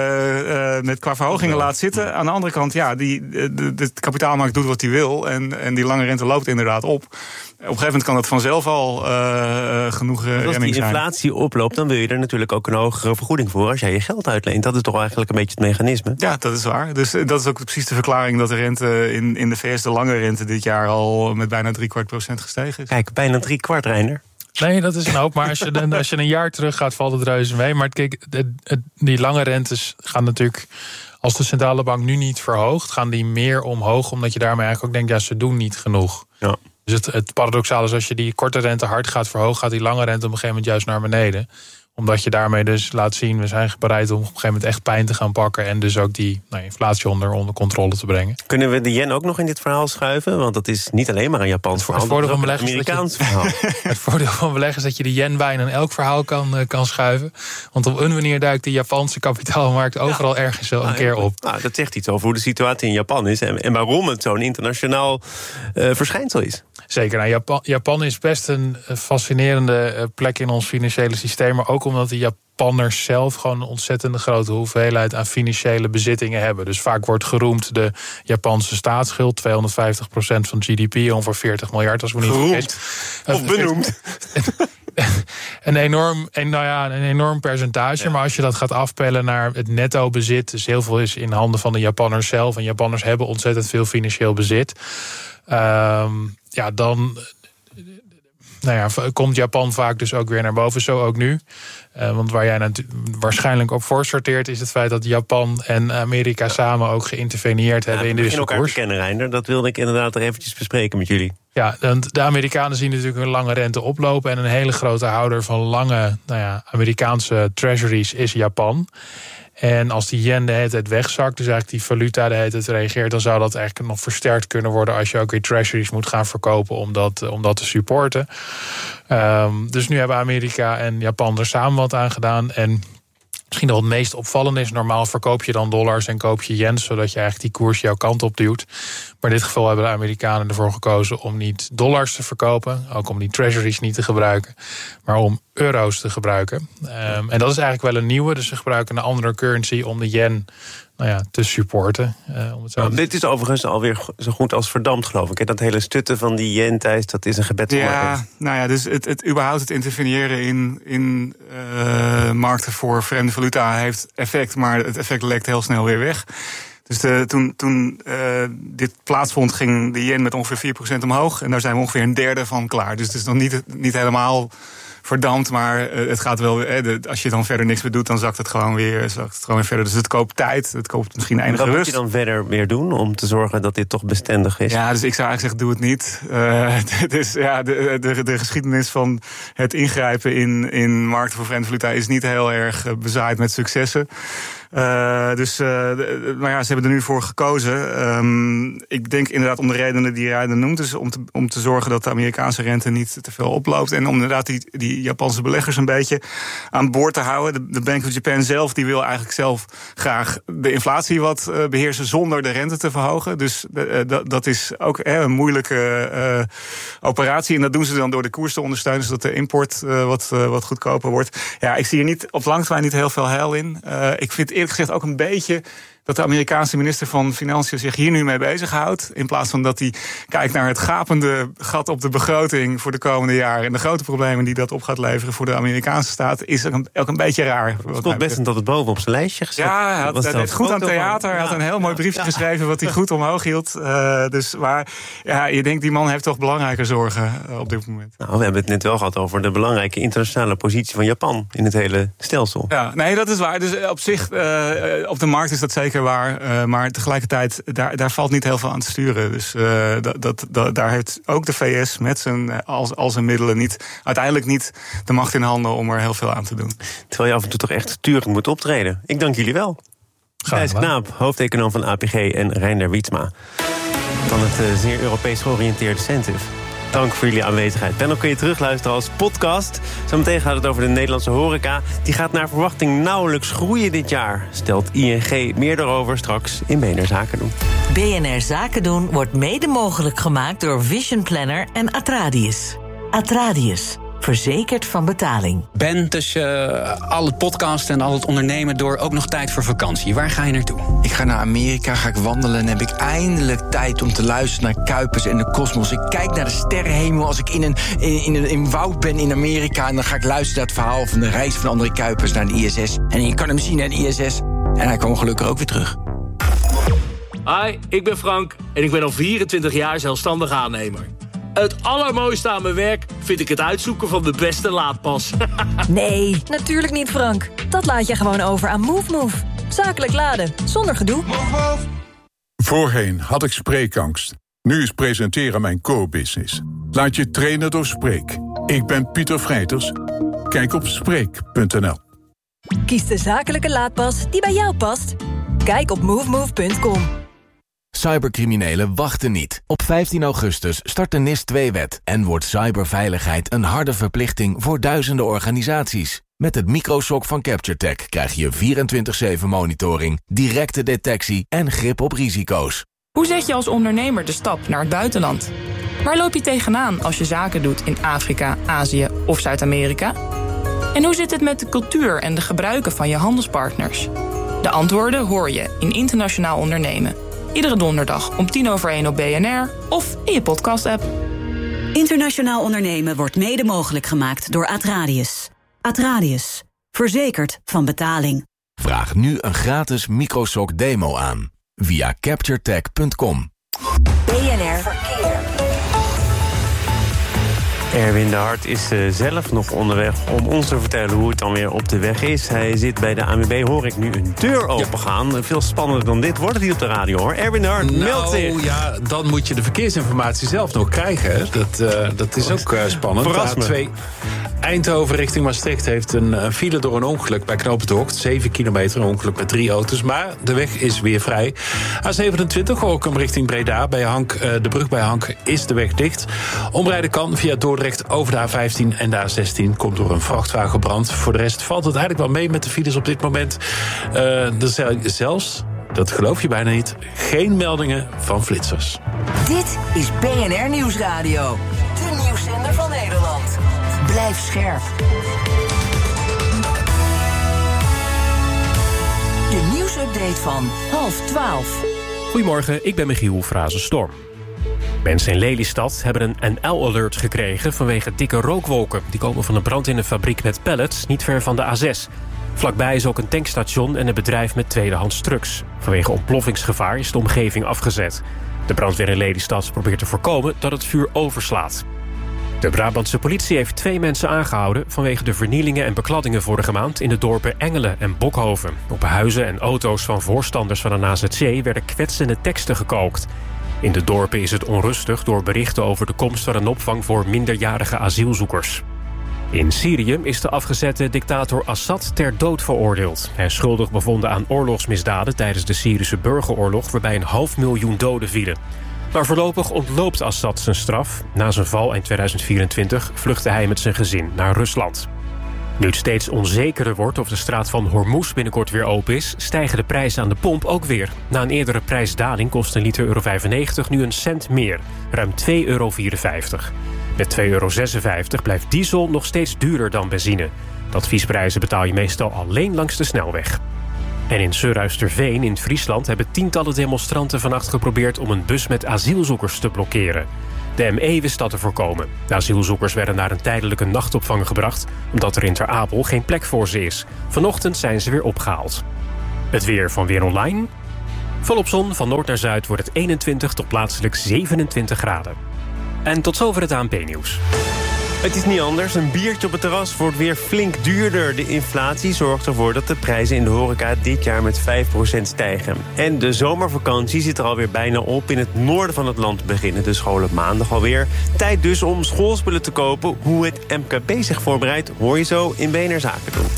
uh, uh, met qua verhogingen laat zitten. Aan de andere kant, ja, die, de, de kapitaalmarkt doet wat hij wil. En, en die lange rente loopt inderdaad op. Op een gegeven moment kan dat vanzelf al uh, genoeg remming zijn. Als die inflatie oploopt, dan wil je er natuurlijk ook een hogere vergoeding voor als jij je geld uitleent. Dat is toch eigenlijk een beetje het mechanisme? Ja, dat is waar. Dus dat is ook precies de verklaring dat de rente in, in de V S, de lange rente, dit jaar al met bijna drie kwart procent gestegen is. Kijk, bijna drie kwart, Reiner. Nee, dat is een hoop. Maar als je, dan, als je een jaar terug gaat, valt het reuze mee. Maar kijk, het, het, die lange rentes gaan natuurlijk, als de centrale bank nu niet verhoogt, gaan die meer omhoog. Omdat je daarmee eigenlijk ook denkt, ja, ze doen niet genoeg. Ja. Dus het, het paradoxale is, als je die korte rente hard gaat verhogen, gaat die lange rente op een gegeven moment juist naar beneden. Omdat je daarmee dus laat zien, we zijn bereid om op een gegeven moment echt pijn te gaan pakken. En dus ook die nou, inflatie onder, onder controle te brengen. Kunnen we de yen ook nog in dit verhaal schuiven? Want dat is niet alleen maar een Japans verhaal. Het voordeel van beleggen is Amerikaans verhaal. Het voordeel van beleggen is dat je de yen bijna in elk verhaal kan, uh, kan schuiven. Want op een manier duikt de Japanse kapitaalmarkt overal ja. ergens wel een nou, keer op. Nou, dat zegt iets over hoe de situatie in Japan is. En, en waarom het zo'n internationaal uh, verschijnsel is. Zeker. Nou, Japan, Japan is best een fascinerende plek in ons financiële systeem. Maar ook omdat de Japanners zelf gewoon een ontzettende grote hoeveelheid aan financiële bezittingen hebben. Dus vaak wordt geroemd de Japanse staatsschuld, tweehonderdvijftig procent van G D P, ongeveer veertig miljard als we niet vergeten. Of benoemd. Een enorm, een, nou ja, een enorm percentage. Ja. Maar als je dat gaat afpellen naar het netto bezit, dus heel veel is in handen van de Japanners zelf. En Japanners hebben ontzettend veel financieel bezit. Um, ja, dan nou ja, komt Japan vaak dus ook weer naar boven, zo ook nu. Uh, want waar jij natu- waarschijnlijk op voor sorteert, is het feit dat Japan en Amerika ja. samen ook geïnterveneerd ja, hebben in de wisselkoers. elkaar kennen, Reiner. Dat wilde ik inderdaad er eventjes bespreken met jullie. Ja, de Amerikanen zien natuurlijk een lange rente oplopen. En een hele grote houder van lange nou ja, Amerikaanse treasuries is Japan. En als die yen de hele tijd wegzakt, dus eigenlijk die valuta de hele tijd reageert, dan zou dat eigenlijk nog versterkt kunnen worden als je ook weer treasuries moet gaan verkopen om dat, om dat te supporten. Um, dus nu hebben Amerika en Japan er samen wat aan gedaan. En misschien nog het meest opvallende is, normaal verkoop je dan dollars en koop je yen, zodat je eigenlijk die koers jouw kant op duwt. Maar in dit geval hebben de Amerikanen ervoor gekozen om niet dollars te verkopen, ook om die treasuries niet te gebruiken, maar om euro's te gebruiken. Um, en dat is eigenlijk wel een nieuwe, dus ze gebruiken een andere currency om de yen nou ja, te supporten. Uh, om het zo nou, dit is overigens alweer zo goed als verdampt, geloof ik. Dat hele stutten van die yen, Thijs, dat is een gebed. Ja, nou ja, dus het, het überhaupt het interveneren in, in uh, markten voor vreemde valuta heeft effect, maar het effect lekt heel snel weer weg. Dus de, toen, toen uh, dit plaatsvond, ging de yen met ongeveer vier procent omhoog. En daar zijn we ongeveer een derde van klaar. Dus het is nog niet, niet helemaal verdampt, maar uh, het gaat wel. Uh, de, als je dan verder niks meer doet, dan zakt het gewoon weer, zakt het gewoon weer verder. Dus het koopt tijd, het koopt misschien enige rust. Wat moet je dan verder weer doen om te zorgen dat dit toch bestendig is? Ja, dus ik zou eigenlijk zeggen, doe het niet. Uh, dus ja, de, de, de geschiedenis van het ingrijpen in, in markten voor vreemde valuta is niet heel erg bezaaid met successen. Uh, dus, uh, de, maar ja, ze hebben er nu voor gekozen. Um, ik denk inderdaad om de redenen die Reiner noemt. Dus om te, om te zorgen dat de Amerikaanse rente niet te veel oploopt. En om inderdaad die, die Japanse beleggers een beetje aan boord te houden. De, de Bank of Japan zelf die wil eigenlijk zelf graag de inflatie wat uh, beheersen zonder de rente te verhogen. Dus uh, dat, dat is ook uh, een moeilijke uh, operatie. En dat doen ze dan door de koers te ondersteunen, zodat de import uh, wat, uh, wat goedkoper wordt. Ja, ik zie hier niet op lange termijn niet heel veel heil in. Uh, ik vind eerlijk gezegd ook een beetje dat de Amerikaanse minister van Financiën zich hier nu mee bezighoudt. In plaats van dat hij kijkt naar het gapende gat op de begroting voor de komende jaren. En de grote problemen die dat op gaat leveren voor de Amerikaanse staat. Is ook een, ook een beetje raar. Het komt best dat het boven op zijn lijstje gezet. Ja, hij had, het goed aan theater. Hij had een heel mooi briefje ja. geschreven wat hij goed omhoog hield. Uh, dus maar ja, je denkt die man heeft toch belangrijke zorgen uh, op dit moment. Nou, we hebben het net wel gehad over de belangrijke internationale positie van Japan in het hele stelsel. Ja, nee, dat is waar. Dus op zich, uh, op de markt is dat zeker waar, uh, maar tegelijkertijd, daar, daar valt niet heel veel aan te sturen. Dus uh, dat, dat, dat, daar heeft ook de V S met zijn, al, al zijn middelen niet, uiteindelijk niet de macht in handen om er heel veel aan te doen. Terwijl je af en toe toch echt sturend moet optreden. Ik dank jullie wel. Gijs Knaap, hoofdeconoom van A P G en Reiner Wietsma van het uh, zeer Europees georiënteerde Centive. Dank voor jullie aanwezigheid. Panel kun je terugluisteren als podcast. Zometeen gaat het over de Nederlandse horeca. Die gaat naar verwachting nauwelijks groeien dit jaar, stelt I N G. Meer daarover straks in B N R Zaken doen. B N R Zaken doen wordt mede mogelijk gemaakt door Vision Planner en Atradius. Atradius. Verzekerd van betaling. Ben, tussen uh, al het podcasten en al het ondernemen door ook nog tijd voor vakantie. Waar ga je naartoe? Ik ga naar Amerika, ga ik wandelen en heb ik eindelijk tijd om te luisteren naar Kuipers en de kosmos. Ik kijk naar de sterrenhemel als ik in een, in, in een in woud ben in Amerika. En dan ga ik luisteren naar het verhaal van de reis van André Kuipers naar de I S S. En je kan hem zien naar de I S S. En hij kwam gelukkig ook weer terug. Hi, ik ben Frank en ik ben al vierentwintig jaar zelfstandig aannemer. Het allermooiste aan mijn werk vind ik het uitzoeken van de beste laadpas. Nee, natuurlijk niet, Frank. Dat laat je gewoon over aan MoveMove. Zakelijk laden, zonder gedoe. Move. Voorheen had ik spreekangst. Nu is presenteren mijn core-business. Laat je trainen door Spreek. Ik ben Pieter Vrijters. Kijk op spreek punt n l. Kies de zakelijke laadpas die bij jou past. Kijk op movemove punt com. Cybercriminelen wachten niet. Op vijftien augustus start de N I S twee wet... en wordt cyberveiligheid een harde verplichting voor duizenden organisaties. Met het microshock van CaptureTech krijg je vierentwintig zeven monitoring... directe detectie en grip op risico's. Hoe zet je als ondernemer de stap naar het buitenland? Waar loop je tegenaan als je zaken doet in Afrika, Azië of Zuid-Amerika? En hoe zit het met de cultuur en de gebruiken van je handelspartners? De antwoorden hoor je in Internationaal Ondernemen. Iedere donderdag om tien over één op B N R of in je podcast-app. Internationaal Ondernemen wordt mede mogelijk gemaakt door Atradius. Atradius. Verzekerd van betaling. Vraag nu een gratis microshock demo aan. Via capturetech punt com. B N R Verkeer. Erwin de Hart is uh, zelf nog onderweg om ons te vertellen hoe het dan weer op de weg is. Hij zit bij de A N W B, hoor ik nu een deur opengaan. Ja. Veel spannender dan dit wordt het hier op de radio, hoor. Erwin de Hart, nou, meld zich. Ja, dan moet je de verkeersinformatie zelf nog krijgen. Dat, uh, dat is ook uh, spannend. Verras me. A twee Eindhoven richting Maastricht heeft een, een file door een ongeluk bij Knoopend Hoogt. zeven kilometer, een ongeluk met drie auto's. Maar de weg is weer vrij. A zevenentwintig, Gorinchem richting Breda. Bij Hank, uh, de brug bij Hank is de weg dicht. Omrijden kan via Dordrecht over de A vijftien en de A zestien. Komt door een vrachtwagenbrand. Voor de rest valt het eigenlijk wel mee met de files op dit moment. Uh, er zijn zelfs, dat geloof je bijna niet, geen meldingen van flitsers. Dit is B N R Nieuwsradio. De nieuwszender van Nederland. Blijf scherp. De nieuwsupdate van half twaalf. Goedemorgen, ik ben Michiel Frazen-Storm. Mensen in Lelystad hebben een N L-alert gekregen vanwege dikke rookwolken. Die komen van een brand in een fabriek met pallets, niet ver van de A zes. Vlakbij is ook een tankstation en een bedrijf met tweedehands trucks. Vanwege ontploffingsgevaar is de omgeving afgezet. De brandweer in Lelystad probeert te voorkomen dat het vuur overslaat. De Brabantse politie heeft twee mensen aangehouden vanwege de vernielingen en bekladdingen vorige maand in de dorpen Engelen en Bokhoven. Op huizen en auto's van voorstanders van een A Z C werden kwetsende teksten gekookt. In de dorpen is het onrustig door berichten over de komst van een opvang voor minderjarige asielzoekers. In Syrië is de afgezette dictator Assad ter dood veroordeeld. Hij is schuldig bevonden aan oorlogsmisdaden tijdens de Syrische burgeroorlog, waarbij een half miljoen doden vielen. Maar voorlopig ontloopt Assad zijn straf. Na zijn val in tweeduizend vierentwintig vluchtte hij met zijn gezin naar Rusland. Nu het steeds onzekerder wordt of de straat van Hormuz binnenkort weer open is, stijgen de prijzen aan de pomp ook weer. Na een eerdere prijsdaling kost een liter euro vijfennegentig nu een cent meer, ruim twee euro vierenvijftig. Met twee euro zesenvijftig blijft diesel nog steeds duurder dan benzine. De adviesprijzen betaal je meestal alleen langs de snelweg. En in Surhuisterveen in Friesland hebben tientallen demonstranten vannacht geprobeerd om een bus met asielzoekers te blokkeren. De M E wist dat te voorkomen. De asielzoekers werden naar een tijdelijke nachtopvang gebracht, omdat er in Ter Apel geen plek voor ze is. Vanochtend zijn ze weer opgehaald. Het weer van Weer Online. Volop zon, van noord naar zuid wordt het eenentwintig tot plaatselijk zevenentwintig graden. En tot zover het A N P-nieuws. Het is niet anders. Een biertje op het terras wordt weer flink duurder. De inflatie zorgt ervoor dat de prijzen in de horeca dit jaar met vijf procent stijgen. En de zomervakantie zit er alweer bijna op. In het noorden van het land beginnen de scholen maandag alweer. Tijd dus om schoolspullen te kopen. Hoe het M K B zich voorbereidt, hoor je zo in B N R Zaken doen.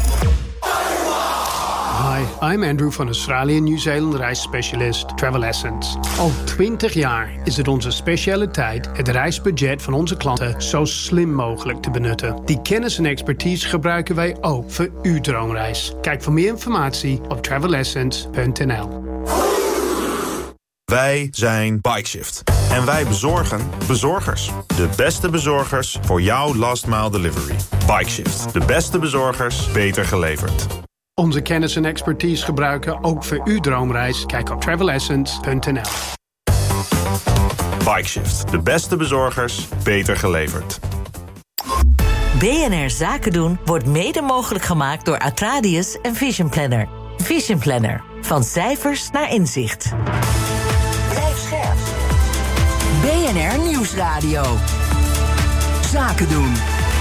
Hi, I'm Andrew van Australië en Nieuw-Zeeland reisspecialist Travel Essence. Al twintig jaar is het onze specialiteit het reisbudget van onze klanten zo slim mogelijk te benutten. Die kennis en expertise gebruiken wij ook voor uw droomreis. Kijk voor meer informatie op travel essence punt n l. Wij zijn Bikeshift. En wij bezorgen bezorgers. De beste bezorgers voor jouw last mile delivery. Bikeshift. De beste bezorgers, beter geleverd. Onze kennis en expertise gebruiken ook voor uw droomreis. Kijk op travel essence punt n l. Bikeshift. De beste bezorgers, beter geleverd. B N R Zaken doen wordt mede mogelijk gemaakt door Atradius en Vision Planner. Vision Planner. Van cijfers naar inzicht. Blijf scherp. B N R Nieuwsradio. Zaken doen.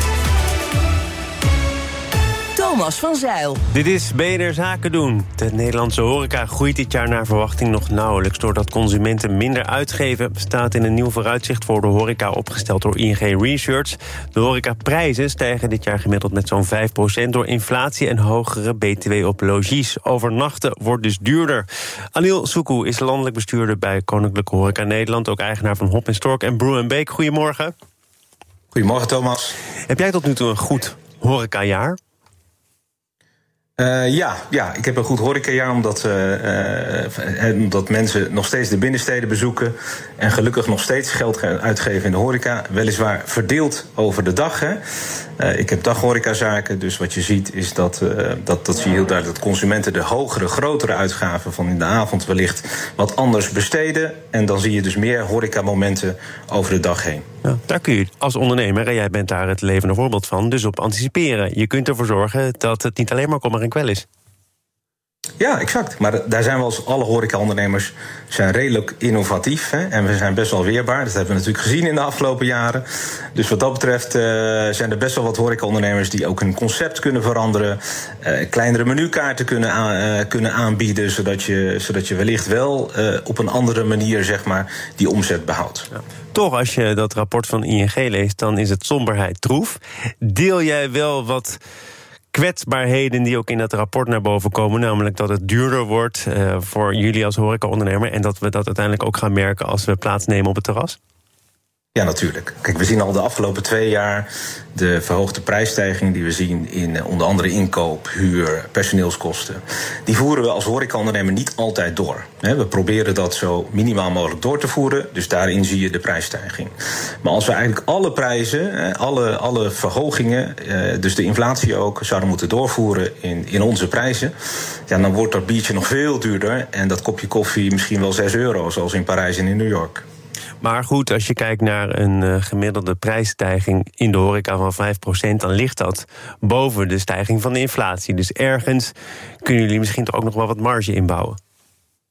Thomas van Zeil. Dit is B N R Zaken doen. De Nederlandse horeca groeit dit jaar naar verwachting nog nauwelijks. Doordat consumenten minder uitgeven, staat in een nieuw vooruitzicht voor de horeca opgesteld door I N G Research. De horecaprijzen stijgen dit jaar gemiddeld met zo'n vijf procent door inflatie en hogere B T W op logies. Overnachten wordt dus duurder. Anil Soekoe is landelijk bestuurder bij Koninklijke Horeca Nederland, ook eigenaar van Hop en Stork en Brew and Bake. Goedemorgen. Goedemorgen, Thomas. Heb jij tot nu toe een goed horecajaar? Uh, ja, ja, ik heb een goed horecajaar omdat, uh, uh, omdat mensen nog steeds de binnensteden bezoeken en gelukkig nog steeds geld gaan uitgeven in de horeca. Weliswaar verdeeld over de dag. Hè. Uh, ik heb daghorecazaken, dus wat je ziet is dat, uh, dat, dat zie je heel duidelijk dat consumenten de hogere, grotere uitgaven van in de avond wellicht wat anders besteden. En dan zie je dus meer horecamomenten over de dag heen. Ja, daar kun je als ondernemer, en jij bent daar het levende voorbeeld van, dus op anticiperen. Je kunt ervoor zorgen dat het niet alleen maar kommer en kwel is. Ja, exact. Maar daar zijn we als alle horecaondernemers zijn redelijk innovatief. Hè? En we zijn best wel weerbaar. Dat hebben we natuurlijk gezien in de afgelopen jaren. Dus wat dat betreft uh, zijn er best wel wat horecaondernemers die ook hun concept kunnen veranderen. Uh, kleinere menukaarten kunnen, aan, uh, kunnen aanbieden. Zodat je, zodat je wellicht wel uh, op een andere manier zeg maar, die omzet behoudt. Ja. Toch, als je dat rapport van I N G leest, dan is het somberheid troef. Deel jij wel wat kwetsbaarheden die ook in dat rapport naar boven komen, namelijk dat het duurder wordt uh, voor jullie als horecaondernemer en dat we dat uiteindelijk ook gaan merken als we plaatsnemen op het terras? Ja, natuurlijk. Kijk, we zien al de afgelopen twee jaar de verhoogde prijsstijging die we zien in onder andere inkoop, huur, personeelskosten. Die voeren we als horecaondernemer niet altijd door. We proberen dat zo minimaal mogelijk door te voeren, dus daarin zie je de prijsstijging. Maar als we eigenlijk alle prijzen, alle, alle verhogingen, dus de inflatie ook, zouden moeten doorvoeren in, in onze prijzen, ja, dan wordt dat biertje nog veel duurder en dat kopje koffie misschien wel zes euro, zoals in Parijs en in New York. Maar goed, als je kijkt naar een uh, gemiddelde prijsstijging in de horeca van vijf procent... dan ligt dat boven de stijging van de inflatie. Dus ergens kunnen jullie misschien toch ook nog wel wat marge inbouwen.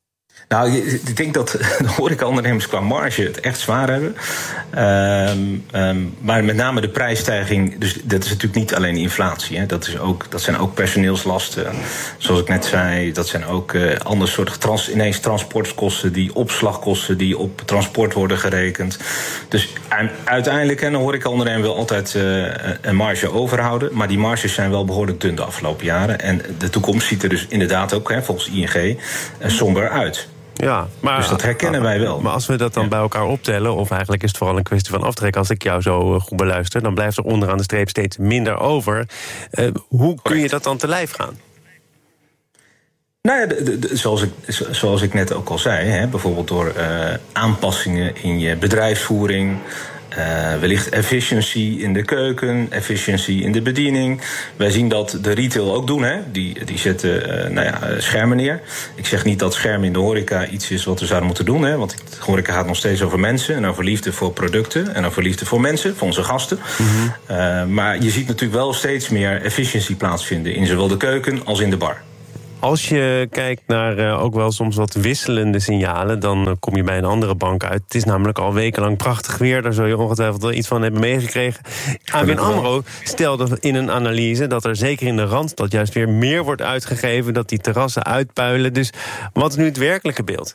Nou, ik denk dat de horecaondernemers qua marge het echt zwaar hebben. Um, um, maar met name de prijsstijging, dus dat is natuurlijk niet alleen inflatie. Hè. Dat, is ook, dat zijn ook personeelslasten, zoals ik net zei. Dat zijn ook uh, ander soort trans, ineens transportkosten, die opslagkosten die op transport worden gerekend. Dus uiteindelijk, een horecaondernemer wil altijd uh, een marge overhouden. Maar die marges zijn wel behoorlijk dun de afgelopen jaren. En de toekomst ziet er dus inderdaad ook, hè, volgens I N G, uh, somber uit. Ja, maar, dus dat herkennen wij wel. Maar als we dat dan ja. bij elkaar optellen, of eigenlijk is het vooral een kwestie van aftrekken, als ik jou zo goed beluister, dan blijft er onderaan de streep steeds minder over. Uh, hoe kun je dat dan te lijf gaan? Nou ja, de, de, de, zoals, ik, zoals ik net ook al zei, hè, bijvoorbeeld door uh, aanpassingen in je bedrijfsvoering. Uh, wellicht efficiency in de keuken, efficiency in de bediening. Wij zien dat de retail ook doen. Hè? Die, die zetten uh, nou ja, schermen neer. Ik zeg niet dat schermen in de horeca iets is wat we zouden moeten doen. Hè? Want de horeca gaat nog steeds over mensen en over liefde voor producten en over liefde voor mensen, voor onze gasten. Mm-hmm. Uh, maar je ziet natuurlijk wel steeds meer efficiency plaatsvinden in zowel de keuken als in de bar. Als je kijkt naar uh, ook wel soms wat wisselende signalen, dan uh, kom je bij een andere bank uit. Het is namelijk al wekenlang prachtig weer. Daar zul je ongetwijfeld wel iets van hebben meegekregen. A B N AMRO stelde in een analyse dat er zeker in de Randstad juist weer meer wordt uitgegeven, dat die terrassen uitpuilen. Dus wat is nu het werkelijke beeld?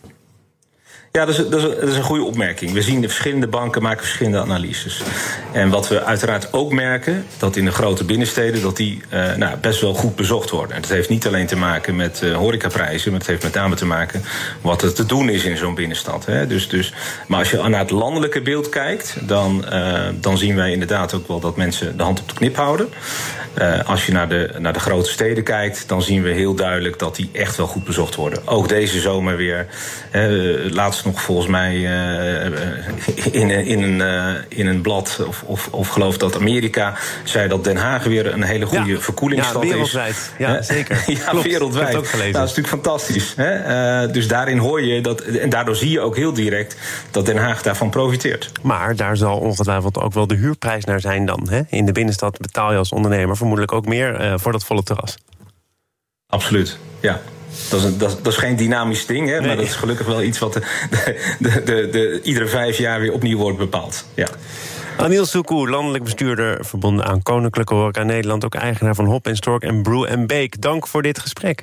Ja, dat is, dat, is, dat is een goede opmerking. We zien de verschillende banken maken verschillende analyses. En wat we uiteraard ook merken, dat in de grote binnensteden dat die uh, nou, best wel goed bezocht worden. En dat heeft niet alleen te maken met uh, horecaprijzen, maar het heeft met name te maken wat er te doen is in zo'n binnenstad. Hè. Dus, dus, maar als je naar het landelijke beeld kijkt, dan, uh, dan zien wij inderdaad ook wel dat mensen de hand op de knip houden. Uh, als je naar de, naar de grote steden kijkt, dan zien we heel duidelijk dat die echt wel goed bezocht worden. Ook deze zomer weer. Uh, laatst nog volgens mij uh, in, in, een, uh, in een blad, of, of, of geloof dat Amerika zei dat Den Haag weer een hele goede ja. verkoelingsstad ja, wereldwijd. is. Ja, zeker. ja, Klopt. wereldwijd. Dat, nou, dat is natuurlijk fantastisch. Hè? Uh, dus daarin hoor je dat, en daardoor zie je ook heel direct dat Den Haag daarvan profiteert. Maar daar zal ongetwijfeld ook wel de huurprijs naar zijn dan. Hè? In de binnenstad betaal je als ondernemer vermoedelijk ook meer uh, voor dat volle terras. Absoluut, ja. Dat is, een, dat, is, dat is geen dynamisch ding, hè, nee. Maar dat is gelukkig wel iets wat de, de, de, de, de, iedere vijf jaar weer opnieuw wordt bepaald. Ja. Anil Suku, landelijk bestuurder verbonden aan Koninklijke Horeca Nederland, ook eigenaar van Hop en Stork en Brew and Bake. Dank voor dit gesprek.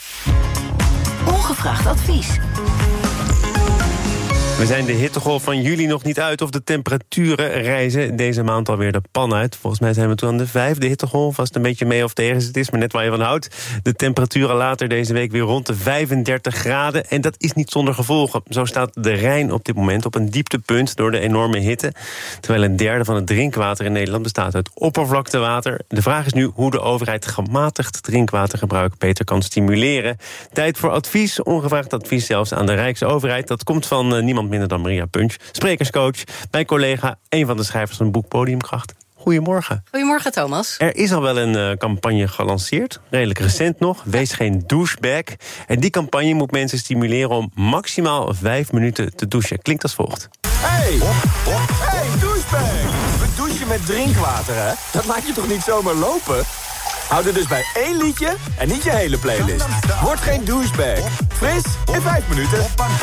Ongevraagd advies. We zijn de hittegolf van juli nog niet uit, of de temperaturen reizen deze maand alweer de pan uit. Volgens mij zijn we toen aan de vijfde hittegolf, als het een beetje mee of tegen het is, maar net waar je van houdt. De temperaturen later deze week weer rond de vijfendertig graden. En dat is niet zonder gevolgen. Zo staat de Rijn op dit moment op een dieptepunt door de enorme hitte. Terwijl een derde van het drinkwater in Nederland bestaat uit oppervlaktewater. De vraag is nu hoe de overheid gematigd drinkwatergebruik beter kan stimuleren. Tijd voor advies, ongevraagd advies zelfs aan de Rijksoverheid. Dat komt van uh, niemand minder dan Maria Punch, sprekerscoach, mijn collega, een van de schrijvers van het boek Podiumkracht. Goedemorgen. Goedemorgen, Thomas. Er is al wel een uh, campagne gelanceerd, redelijk recent nog. Wees geen douchebag. En die campagne moet mensen stimuleren om maximaal vijf minuten te douchen. Klinkt als volgt. Hey, hey, douchebag! We douchen met drinkwater, hè? Dat laat je toch niet zomaar lopen? Houd er dus bij één liedje en niet je hele playlist. Word geen douchebag. Fris in vijf minuten.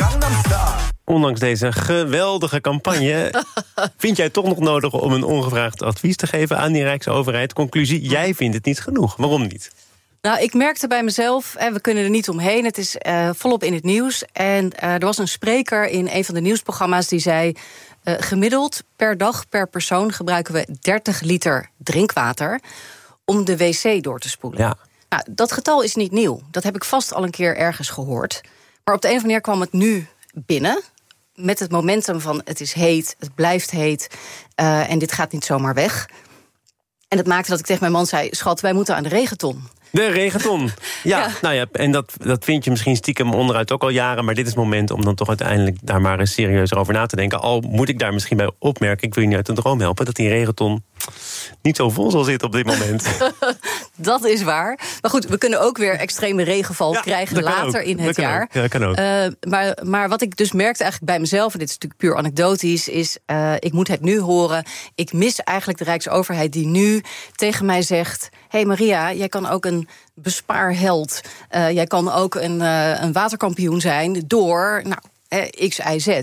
Ondanks deze geweldige campagne vind jij toch nog nodig om een ongevraagd advies te geven aan die Rijksoverheid. Conclusie, jij vindt het niet genoeg. Waarom niet? Nou, ik merkte bij mezelf, we kunnen er niet omheen. Het is uh, volop in het nieuws. En uh, er was een spreker in een van de nieuwsprogramma's die zei, Uh, gemiddeld per dag per persoon gebruiken we dertig liter drinkwater om de wc door te spoelen. Ja. Nou, dat getal is niet nieuw. Dat heb ik vast al een keer ergens gehoord. Maar op de een of andere manier kwam het nu binnen, met het momentum van het is heet, het blijft heet, uh, en dit gaat niet zomaar weg. En dat maakte dat ik tegen mijn man zei, schat, wij moeten aan de regenton. De regenton. Ja, ja. Nou ja, en dat, dat vind je misschien stiekem onderuit ook al jaren, maar dit is het moment om dan toch uiteindelijk daar maar eens serieus over na te denken. Al moet ik daar misschien bij opmerken, ik wil je niet uit de droom helpen, dat die regenton niet zo vol zal zitten op dit moment. Dat is waar. Maar goed, we kunnen ook weer extreme regenval ja, krijgen later ook. in het dat jaar. Ook. Ja, dat kan ook. Uh, maar, maar wat ik dus merkte eigenlijk bij mezelf, en dit is natuurlijk puur anekdotisch, is uh, ik moet het nu horen. Ik mis eigenlijk de Rijksoverheid die nu tegen mij zegt, hey Maria, jij kan ook een bespaarheld. Uh, jij kan ook een, uh, een waterkampioen zijn door... Nou, X, Y, Z.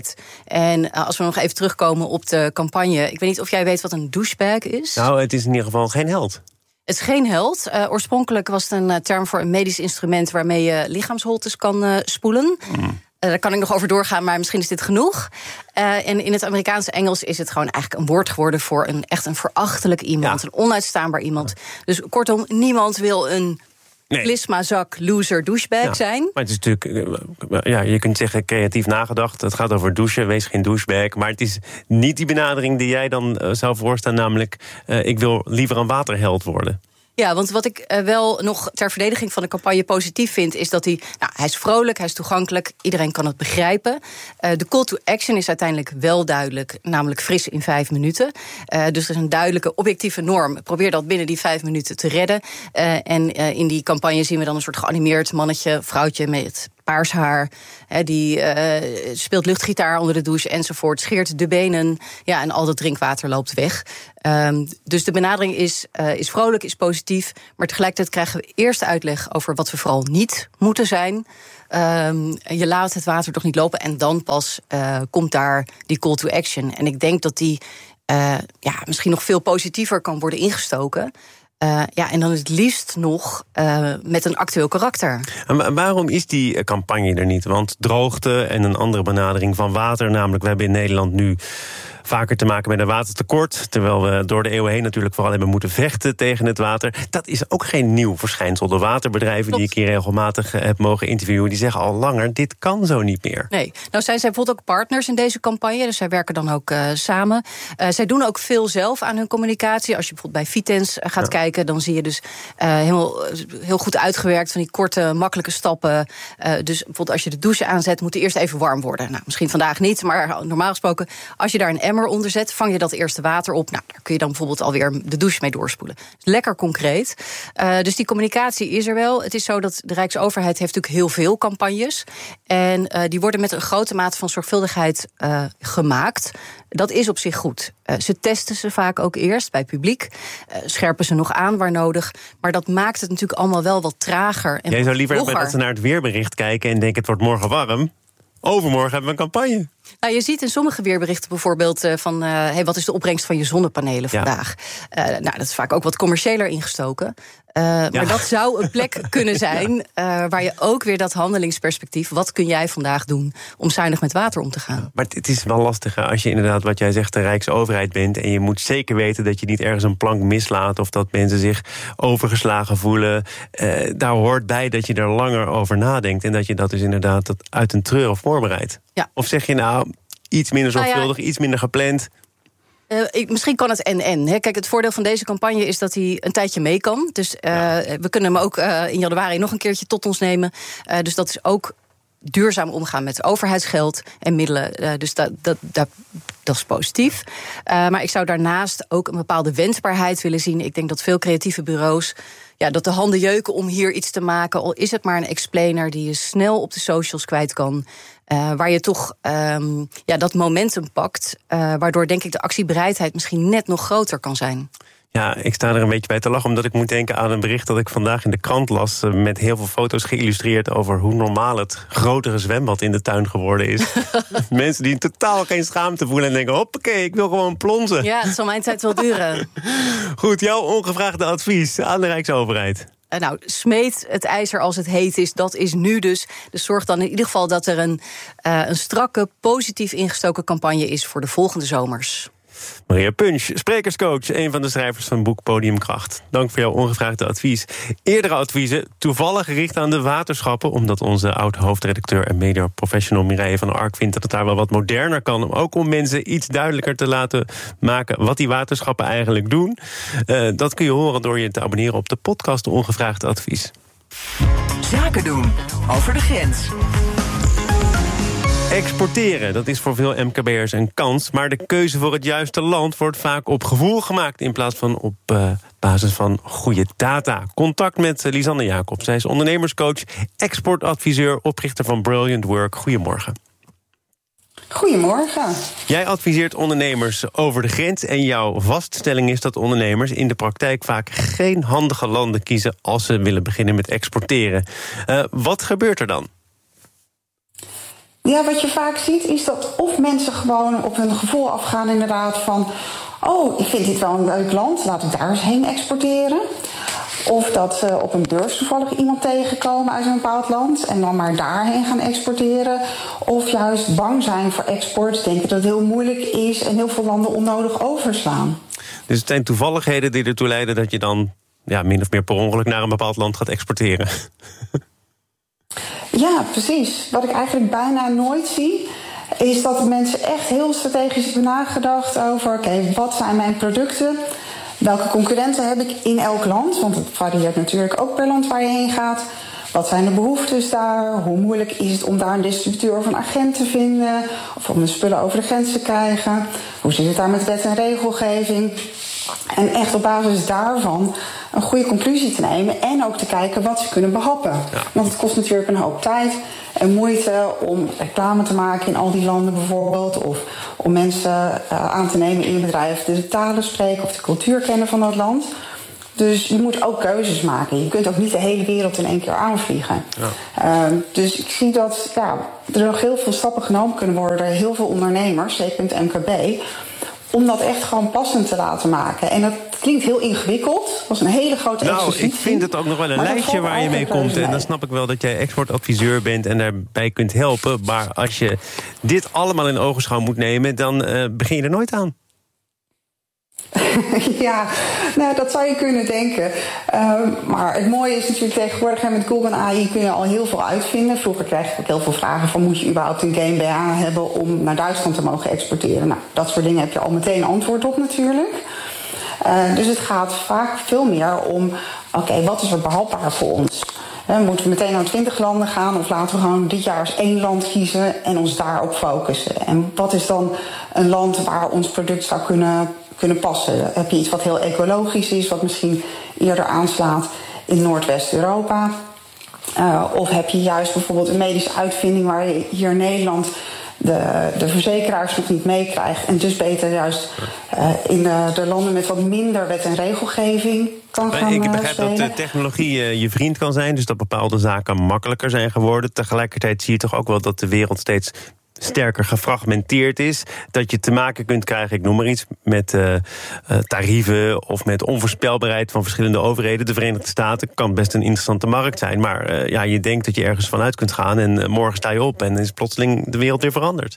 En als we nog even terugkomen op de campagne... ik weet niet of jij weet wat een douchebag is? Nou, het is in ieder geval geen held. Het is geen held. Uh, oorspronkelijk was het een uh, term voor een medisch instrument... waarmee je lichaamsholtes kan uh, spoelen. Mm. Uh, daar kan ik nog over doorgaan, maar misschien is dit genoeg. Uh, en in het Amerikaanse Engels is het gewoon eigenlijk een woord geworden... voor een echt een verachtelijk iemand, ja. een onuitstaanbaar iemand. Dus kortom, niemand wil een... Nee. Plismazak, loser, douchebag ja, zijn. Maar het is natuurlijk, ja, je kunt zeggen creatief nagedacht. Het gaat over douchen, wees geen douchebag. Maar het is niet die benadering die jij dan uh, zou voorstaan. Namelijk, uh, ik wil liever een waterheld worden. Ja, want wat ik uh, wel nog ter verdediging van de campagne positief vind... is dat hij, nou, hij is vrolijk, hij is toegankelijk, iedereen kan het begrijpen. Uh, de call to action is uiteindelijk wel duidelijk, namelijk fris in vijf minuten. Uh, dus er is een duidelijke objectieve norm. Probeer dat binnen die vijf minuten te redden. Uh, en uh, in die campagne zien we dan een soort geanimeerd mannetje, vrouwtje met... paars haar, he, die uh, speelt luchtgitaar onder de douche enzovoort, scheert de benen, ja, en al dat drinkwater loopt weg. Um, dus de benadering is, uh, is vrolijk, is positief, maar tegelijkertijd krijgen we eerst uitleg over wat we vooral niet moeten zijn. Um, je laat het water toch niet lopen en dan pas uh, komt daar die call to action. En ik denk dat die uh, ja, misschien nog veel positiever kan worden ingestoken. Uh, ja, en dan het liefst nog uh, met een actueel karakter. En waarom is die campagne er niet? Want droogte en een andere benadering van water... namelijk, we hebben in Nederland nu vaker te maken met een watertekort... terwijl we door de eeuwen heen natuurlijk vooral hebben moeten vechten tegen het water. Dat is ook geen nieuw verschijnsel. De waterbedrijven Klopt. die ik hier regelmatig heb mogen interviewen... die zeggen al langer, dit kan zo niet meer. Nee, nou zijn zij bijvoorbeeld ook partners in deze campagne... dus zij werken dan ook uh, samen. Uh, zij doen ook veel zelf aan hun communicatie. Als je bijvoorbeeld bij Vitens gaat ja. kijken... dan zie je dus uh, heel, heel goed uitgewerkt van die korte, makkelijke stappen. Uh, dus bijvoorbeeld als je de douche aanzet... moet die eerst even warm worden. Nou, misschien vandaag niet, maar normaal gesproken... als je daar een emmer onder zet, vang je dat eerste water op. Nou, daar kun je dan bijvoorbeeld alweer de douche mee doorspoelen. Lekker concreet. Uh, dus die communicatie is er wel. Het is zo dat de Rijksoverheid heeft natuurlijk heel veel campagnes. En uh, die worden met een grote mate van zorgvuldigheid uh, gemaakt. Dat is op zich goed. Uh, ze testen ze vaak ook eerst bij publiek. Uh, scherpen ze nog aan waar nodig. Maar dat maakt het natuurlijk allemaal wel wat trager. En Jij zou liever hebben dat ze naar het weerbericht kijken... en denken het wordt morgen warm. Overmorgen hebben we een campagne. Nou, je ziet in sommige weerberichten bijvoorbeeld uh, van... Uh, hey, wat is de opbrengst van je zonnepanelen ja. vandaag? Uh, nou, dat is vaak ook wat commerciëler ingestoken. Uh, ja. Maar dat zou een plek kunnen zijn... Uh, waar je ook weer dat handelingsperspectief... wat kun jij vandaag doen om zuinig met water om te gaan? Maar het is wel lastig als je inderdaad, wat jij zegt... de Rijksoverheid bent en je moet zeker weten... dat je niet ergens een plank mislaat... of dat mensen zich overgeslagen voelen. Uh, daar hoort bij dat je er langer over nadenkt... en dat je dat dus inderdaad uit een treur voorbereidt. Ja. Of zeg je nou, iets minder zorgvuldig, nou ja, iets minder gepland... Uh, ik, misschien kan het en-en. Hè. Kijk, het voordeel van deze campagne is dat hij een tijdje mee kan. Dus uh, ja. we kunnen hem ook uh, in januari nog een keertje tot ons nemen. Uh, dus dat is ook duurzaam omgaan met overheidsgeld en middelen. Uh, dus dat, dat, dat, dat is positief. Uh, maar ik zou daarnaast ook een bepaalde wensbaarheid willen zien. Ik denk dat veel creatieve bureaus... ja, dat de handen jeuken om hier iets te maken. Al is het maar een explainer die je snel op de socials kwijt kan... Uh, waar je toch um, ja, dat momentum pakt... Uh, waardoor, denk ik, de actiebereidheid misschien net nog groter kan zijn. Ja, ik sta er een beetje bij te lachen... omdat ik moet denken aan een bericht dat ik vandaag in de krant las... Uh, met heel veel foto's geïllustreerd over hoe normaal het grotere zwembad in de tuin geworden is. Mensen die totaal geen schaamte voelen en denken... hoppakee, ik wil gewoon plonzen. Ja, het zal mijn tijd wel duren. Goed, jouw ongevraagde advies aan de Rijksoverheid. Nou, smeet het ijzer als het heet is, dat is nu dus. Dus zorg dan in ieder geval dat er een, uh, een strakke, positief ingestoken campagne is voor de volgende zomers. Maria Punch, sprekerscoach, een van de schrijvers van boek Podiumkracht. Dank voor jouw ongevraagde advies. Eerdere adviezen, toevallig gericht aan de waterschappen... omdat onze oud-hoofdredacteur en media-professional Mireille van der Ark vindt dat het daar wel wat moderner kan. Ook om mensen iets duidelijker te laten maken wat die waterschappen eigenlijk doen. Uh, dat kun je horen door je te abonneren op de podcast Ongevraagde Advies. Zaken doen over de grens. Exporteren, dat is voor veel M K B'ers een kans... maar de keuze voor het juiste land wordt vaak op gevoel gemaakt... in plaats van op uh, basis van goede data. Contact met uh, Lisanne Jacobs. Zij is ondernemerscoach, exportadviseur... oprichter van Brilliant Work. Goedemorgen. Goedemorgen. Jij adviseert ondernemers over de grens en jouw vaststelling is dat ondernemers in de praktijk vaak geen handige landen kiezen als ze willen beginnen met exporteren. Uh, wat gebeurt er dan? Ja, wat je vaak ziet is dat of mensen gewoon op hun gevoel afgaan inderdaad van, oh, ik vind dit wel een leuk land, laat ik daar eens heen exporteren. Of dat ze op een beurs toevallig iemand tegenkomen uit een bepaald land en dan maar daarheen gaan exporteren. Of juist bang zijn voor export, denken dat het heel moeilijk is en heel veel landen onnodig overslaan. Dus het zijn toevalligheden die ertoe leiden dat je dan ja, min of meer per ongeluk naar een bepaald land gaat exporteren. Ja, precies. Wat ik eigenlijk bijna nooit zie, is dat mensen echt heel strategisch hebben nagedacht over, oké, okay, wat zijn mijn producten? Welke concurrenten heb ik in elk land? Want het varieert natuurlijk ook per land waar je heen gaat. Wat zijn de behoeftes daar? Hoe moeilijk is het om daar een distributeur of een agent te vinden? Of om de spullen over de grens te krijgen? Hoe zit het daar met wet en regelgeving? En echt op basis daarvan een goede conclusie te nemen en ook te kijken wat ze kunnen behappen. Ja. Want het kost natuurlijk een hoop tijd en moeite om reclame te maken in al die landen bijvoorbeeld. Of om mensen uh, aan te nemen in je bedrijf die de talen spreken of de cultuur kennen van dat land. Dus je moet ook keuzes maken. Je kunt ook niet de hele wereld in één keer aanvliegen. Ja. Uh, dus ik zie dat ja, er nog heel veel stappen genomen kunnen worden. Heel veel ondernemers, zeker in het M K B, om dat echt gewoon passend te laten maken. En dat klinkt heel ingewikkeld. Dat was een hele grote exercitie. Nou, ik vind het ook nog wel een lijstje waar je mee komt. En dan snap ik wel dat jij exportadviseur bent en daarbij kunt helpen. Maar als je dit allemaal in ogenschouw moet nemen, dan uh, begin je er nooit aan. Ja, nou, dat zou je kunnen denken. Uh, maar het mooie is natuurlijk tegenwoordig met Google en A I kun je al heel veel uitvinden. Vroeger kreeg ik ook heel veel vragen van, moet je überhaupt een GmbH hebben om naar Duitsland te mogen exporteren? Nou, dat soort dingen heb je al meteen antwoord op natuurlijk. Uh, dus het gaat vaak veel meer om, oké, okay, wat is er behapbaar voor ons? Uh, moeten we meteen naar twintig landen gaan of laten we gewoon dit jaar eens één land kiezen en ons daarop focussen? En wat is dan een land waar ons product zou kunnen, kunnen passen? Heb je iets wat heel ecologisch is, wat misschien eerder aanslaat in Noordwest-Europa? Uh, of heb je juist bijvoorbeeld een medische uitvinding waar je hier in Nederland de, de verzekeraars nog niet meekrijgt en dus beter juist uh, in de, de landen met wat minder wet en regelgeving kan gaan Ik begrijp spelen. dat de technologie uh, je vriend kan zijn, dus dat bepaalde zaken makkelijker zijn geworden. Tegelijkertijd zie je toch ook wel dat de wereld steeds sterker gefragmenteerd is. Dat je te maken kunt krijgen, ik noem maar iets, met uh, uh, tarieven of met onvoorspelbaarheid van verschillende overheden. De Verenigde Staten kan best een interessante markt zijn, maar uh, ja, je denkt dat je ergens vanuit kunt gaan en uh, morgen sta je op en is plotseling de wereld weer veranderd.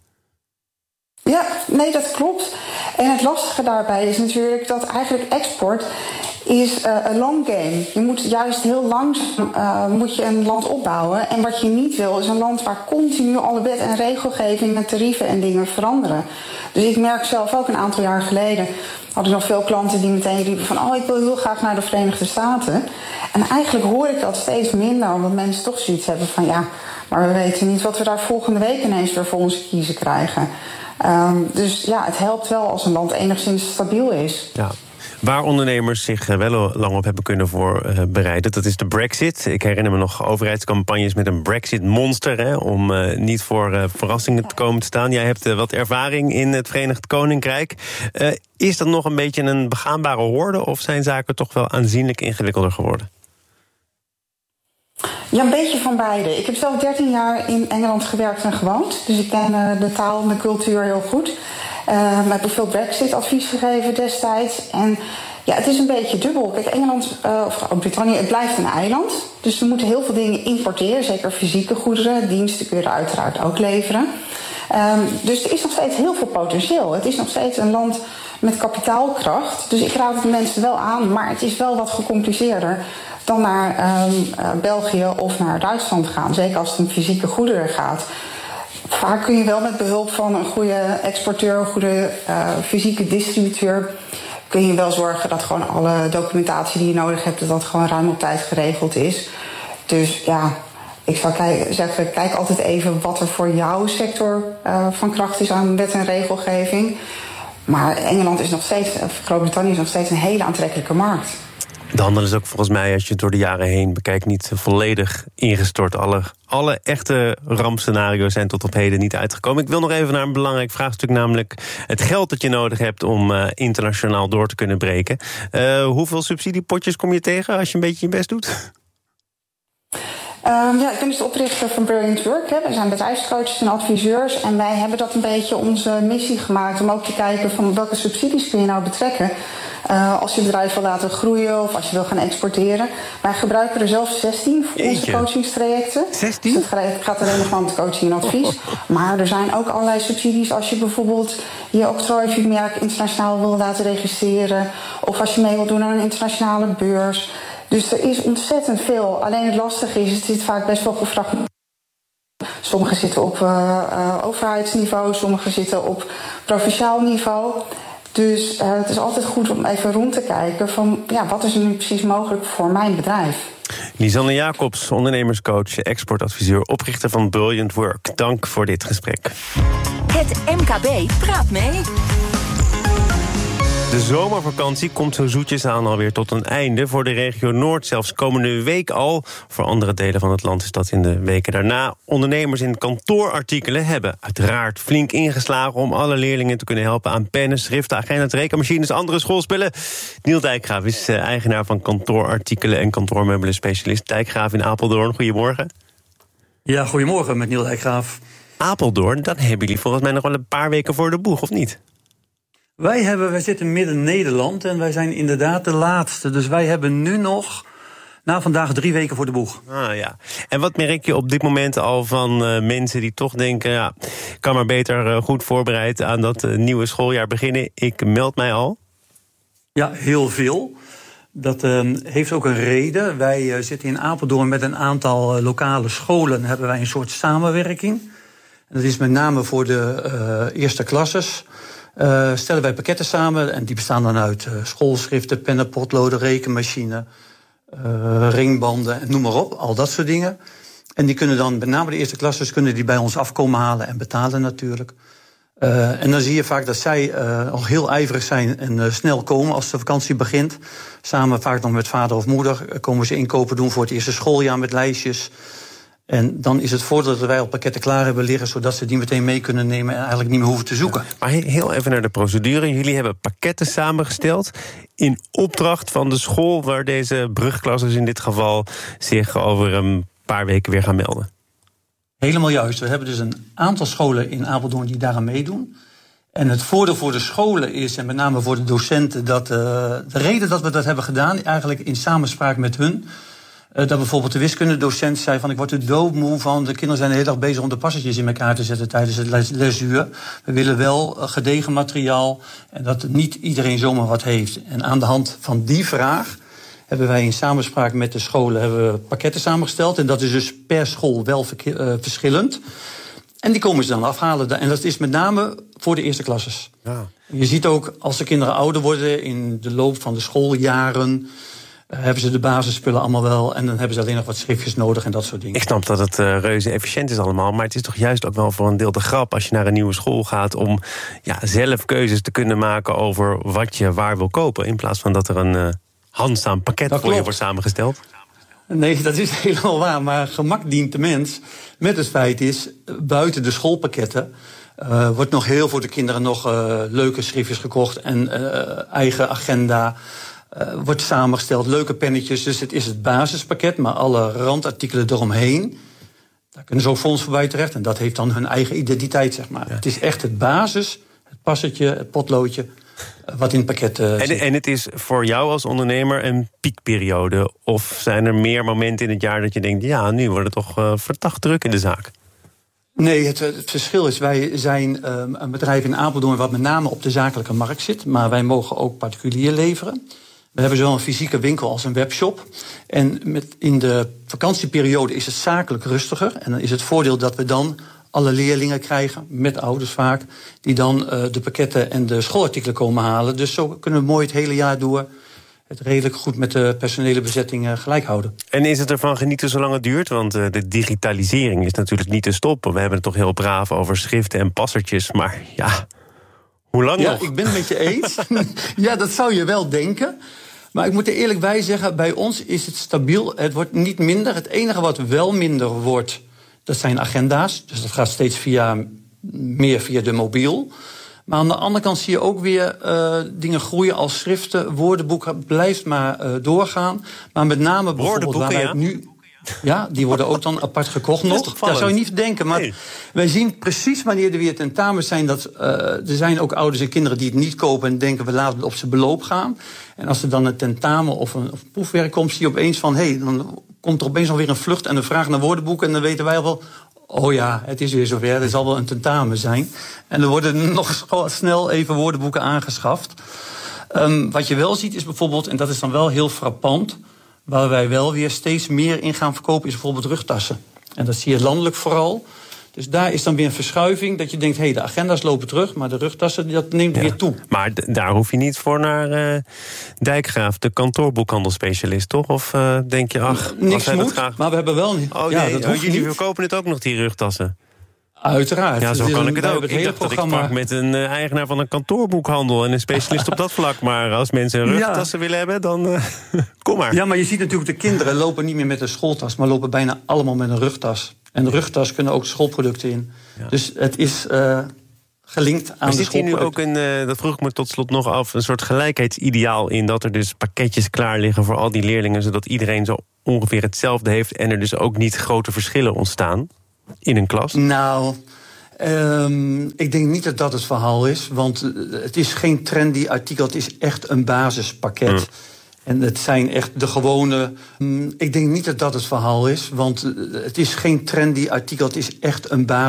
Ja, nee, dat klopt. En het lastige daarbij is natuurlijk dat eigenlijk export is uh, een long game. Je moet juist heel langzaam uh, moet je een land opbouwen. En wat je niet wil is een land waar continu alle wet en regelgeving en tarieven en dingen veranderen. Dus ik merk zelf ook een aantal jaar geleden had ik nog veel klanten die meteen riepen van, oh, ik wil heel graag naar de Verenigde Staten. En eigenlijk hoor ik dat steeds minder, omdat mensen toch zoiets hebben van, ja, maar we weten niet wat we daar volgende week ineens weer voor ons kiezen krijgen. Um, dus ja, het helpt wel als een land enigszins stabiel is. Ja. Waar ondernemers zich wel lang op hebben kunnen voorbereiden, dat is de Brexit. Ik herinner me nog overheidscampagnes met een Brexit-monster, hè, om uh, niet voor uh, verrassingen te komen te staan. Jij hebt uh, wat ervaring in het Verenigd Koninkrijk. Uh, is dat nog een beetje een begaanbare horde, of zijn zaken toch wel aanzienlijk ingewikkelder geworden? Ja, een beetje van beide. Ik heb zelf dertien jaar in Engeland gewerkt en gewoond. Dus ik ken uh, de taal en de cultuur heel goed. Uh, ik heb veel Brexit-advies gegeven destijds. En ja, het is een beetje dubbel. Kijk, Engeland, uh, of Groot-Brittannië, het blijft een eiland. Dus we moeten heel veel dingen importeren. Zeker fysieke goederen, diensten kun je er uiteraard ook leveren. Um, dus er is nog steeds heel veel potentieel. Het is nog steeds een land met kapitaalkracht. Dus ik raad het de mensen wel aan. Maar het is wel wat gecompliceerder dan naar um, uh, België of naar Duitsland gaan. Zeker als het om fysieke goederen gaat. Vaak kun je wel met behulp van een goede exporteur, een goede uh, fysieke distributeur, kun je wel zorgen dat gewoon alle documentatie die je nodig hebt, dat dat gewoon ruim op tijd geregeld is. Dus ja, ik zou kijken, zeggen, kijk altijd even wat er voor jouw sector uh, van kracht is aan wet en regelgeving. Maar Engeland is nog steeds, Groot-Brittannië is nog steeds een hele aantrekkelijke markt. De handel is ook volgens mij, als je het door de jaren heen bekijkt, niet volledig ingestort. Alle, alle echte rampscenario's zijn tot op heden niet uitgekomen. Ik wil nog even naar een belangrijk vraagstuk, namelijk het geld dat je nodig hebt om uh, internationaal door te kunnen breken. Uh, hoeveel subsidiepotjes kom je tegen als je een beetje je best doet? Um, ja, ik ben dus de oprichter van Brilliant Work. Hè. We zijn bedrijfscoaches en adviseurs. En wij hebben dat een beetje onze missie gemaakt om ook te kijken van welke subsidies kun je nou betrekken. Uh, als je bedrijf wil laten groeien of als je wil gaan exporteren. Wij gebruiken er zelf zestien voor onze coachingstrajecten. zestien? Dus het gaat alleen nog maar om coaching en advies. Maar er zijn ook allerlei subsidies als je bijvoorbeeld je octrooimerk internationaal wil laten registreren. Of als je mee wil doen aan een internationale beurs. Dus er is ontzettend veel. Alleen het lastige is, het zit vaak best wel gefragmenteerd. Sommige zitten op uh, uh, overheidsniveau, sommige zitten op provinciaal niveau. Dus uh, het is altijd goed om even rond te kijken van ja, wat is er nu precies mogelijk voor mijn bedrijf. Lisanne Jacobs, ondernemerscoach, exportadviseur, oprichter van Brilliant Work. Dank voor dit gesprek. Het M K B praat mee. De zomervakantie komt zo zoetjes aan alweer tot een einde. Voor de regio Noord zelfs komende week al. Voor andere delen van het land is dat in de weken daarna. Ondernemers in kantoorartikelen hebben uiteraard flink ingeslagen om alle leerlingen te kunnen helpen aan pennen, schriften, agendas, rekenmachines, andere schoolspullen. Niels Dijkgraaf is eigenaar van kantoorartikelen en kantoormeubelen specialist. Dijkgraaf in Apeldoorn, goedemorgen. Ja, goedemorgen met Niels Dijkgraaf. Apeldoorn, dan hebben jullie volgens mij nog wel een paar weken voor de boeg, of niet? Wij, hebben, wij zitten midden Nederland en wij zijn inderdaad de laatste. Dus wij hebben nu nog, na vandaag, drie weken voor de boeg. Ah ja. En wat merk je op dit moment al van uh, mensen die toch denken, ja, kan maar beter uh, goed voorbereid aan dat uh, nieuwe schooljaar beginnen. Ik meld mij al. Ja, heel veel. Dat uh, heeft ook een reden. Wij uh, zitten in Apeldoorn met een aantal uh, lokale scholen. Hebben wij een soort samenwerking. En dat is met name voor de uh, eerste klasses. Uh, stellen wij pakketten samen en die bestaan dan uit uh, schoolschriften, pennen, potloden, rekenmachine, uh, ringbanden, noem maar op, al dat soort dingen. En die kunnen dan, met name de eerste klassers, kunnen die bij ons afkomen halen en betalen natuurlijk. Uh, en dan zie je vaak dat zij uh, al heel ijverig zijn en uh, snel komen als de vakantie begint. Samen vaak nog met vader of moeder uh, komen ze inkopen doen voor het eerste schooljaar met lijstjes. En dan is het voordeel dat wij al pakketten klaar hebben liggen, zodat ze die meteen mee kunnen nemen en eigenlijk niet meer hoeven te zoeken. Maar heel even naar de procedure. Jullie hebben pakketten samengesteld in opdracht van de school waar deze brugklassers in dit geval zich over een paar weken weer gaan melden. Helemaal juist. We hebben dus een aantal scholen in Apeldoorn die daaraan meedoen. En het voordeel voor de scholen is, en met name voor de docenten, dat uh, de reden dat we dat hebben gedaan, eigenlijk in samenspraak met hun. Uh, dat bijvoorbeeld de wiskundedocent zei van ik word er doodmoe van. De kinderen zijn de hele dag bezig om de passetjes in elkaar te zetten tijdens het les, lesuur. We willen wel uh, gedegen materiaal en dat niet iedereen zomaar wat heeft. En aan de hand van die vraag hebben wij in samenspraak met de scholen hebben we pakketten samengesteld. En dat is dus per school wel verke- uh, verschillend. En die komen ze dan afhalen. En dat is met name voor de eerste klasses. Ja. Je ziet ook als de kinderen ouder worden in de loop van de schooljaren, Uh, hebben ze de basisspullen allemaal wel en dan hebben ze alleen nog wat schriftjes nodig en dat soort dingen. Ik snap dat het uh, reuze efficiënt is allemaal, maar het is toch juist ook wel voor een deel de grap als je naar een nieuwe school gaat om ja, zelf keuzes te kunnen maken over wat je waar wil kopen, in plaats van dat er een uh, handzaam pakket dat voor klopt. Je wordt samengesteld. Nee, dat is helemaal waar, maar gemak dient de mens. Met het feit is, buiten de schoolpakketten Uh, wordt nog heel voor de kinderen nog uh, leuke schriftjes gekocht en uh, eigen agenda. Uh, wordt samengesteld, leuke pennetjes. Dus het is het basispakket, maar alle randartikelen eromheen, daar kunnen ze ook voor ons voorbij terecht. En dat heeft dan hun eigen identiteit, zeg maar. Ja. Het is echt het basis, het passetje, het potloodje, uh, wat in het pakket uh, en, zit. En het is voor jou als ondernemer een piekperiode? Of zijn er meer momenten in het jaar dat je denkt, ja, nu wordt het toch uh, verdacht druk in de zaak? Nee, het, het verschil is, wij zijn um, een bedrijf in Apeldoorn wat met name op de zakelijke markt zit, maar wij mogen ook particulier leveren. We hebben zowel een fysieke winkel als een webshop. En met, in de vakantieperiode is het zakelijk rustiger. En dan is het voordeel dat we dan alle leerlingen krijgen, met ouders vaak, die dan uh, de pakketten en de schoolartikelen komen halen. Dus zo kunnen we mooi het hele jaar door het redelijk goed met de personele bezetting uh, gelijk houden. En is het ervan genieten zolang het duurt? Want uh, de digitalisering is natuurlijk niet te stoppen. We hebben het toch heel braaf over schriften en passertjes, maar ja, hoe lang ja, nog? Ja, ik ben het met je eens. Ja, dat zou je wel denken. Maar ik moet er eerlijk bij zeggen, bij ons is het stabiel. Het wordt niet minder. Het enige wat wel minder wordt, dat zijn agenda's. Dus dat gaat steeds via, meer via de mobiel. Maar aan de andere kant zie je ook weer uh, dingen groeien als schriften. Woordenboeken blijft maar uh, doorgaan. Maar met name bijvoorbeeld waar wij ja. nu... Ja, die worden ook dan apart gekocht nog. Dat zou je niet denken. Maar nee. wij zien precies wanneer er weer tentamens zijn. Dat, uh, er zijn ook ouders en kinderen die het niet kopen en denken we laten het op zijn beloop gaan. En als er dan een tentamen of een, of een proefwerk komt, zie je opeens van hé, hey, dan komt er opeens alweer een vlucht en een vraag naar woordenboeken. En dan weten wij al wel, oh ja, het is weer zover. Er zal wel een tentamen zijn. En er worden nog snel even woordenboeken aangeschaft. Um, wat je wel ziet is bijvoorbeeld, en dat is dan wel heel frappant, waar wij wel weer steeds meer in gaan verkopen, is bijvoorbeeld rugtassen. En dat zie je landelijk vooral. Dus daar is dan weer een verschuiving dat je denkt, hé, hey, de agenda's lopen terug, maar de rugtassen, dat neemt ja. weer toe. Maar d- daar hoef je niet voor naar uh, Dijkgraaf, de kantoorboekhandelspecialist, toch? Of uh, denk je, ach, niks moet, graag... maar we hebben wel niet. Oh, ja, nee, dat oh, jullie niet. verkopen het ook nog, die rugtassen? Uiteraard. Ja, zo kan ik het ook. Het ik dacht dat ik sprak met een uh, eigenaar van een kantoorboekhandel en een specialist op dat vlak. Maar als mensen een rugtassen ja. willen hebben, dan uh, kom maar. Ja, maar je ziet natuurlijk, de kinderen lopen niet meer met een schooltas, maar lopen bijna allemaal met een rugtas. En de rugtas kunnen ook schoolproducten in. Ja. Dus het is uh, gelinkt aan maar de zit hier nu schoolproducten. ook een, uh, dat vroeg ik me tot slot nog af, een soort gelijkheidsideaal in dat er dus pakketjes klaar liggen voor al die leerlingen, zodat iedereen zo ongeveer hetzelfde heeft en er dus ook niet grote verschillen ontstaan in een klas? Nou, um, ik denk niet dat dat het verhaal is. Want het is geen trendy artikel, het is echt een basispakket. Mm. En het zijn echt de gewone... Um, ik denk niet dat dat het verhaal is, want het is geen trendy artikel, het is echt een basis.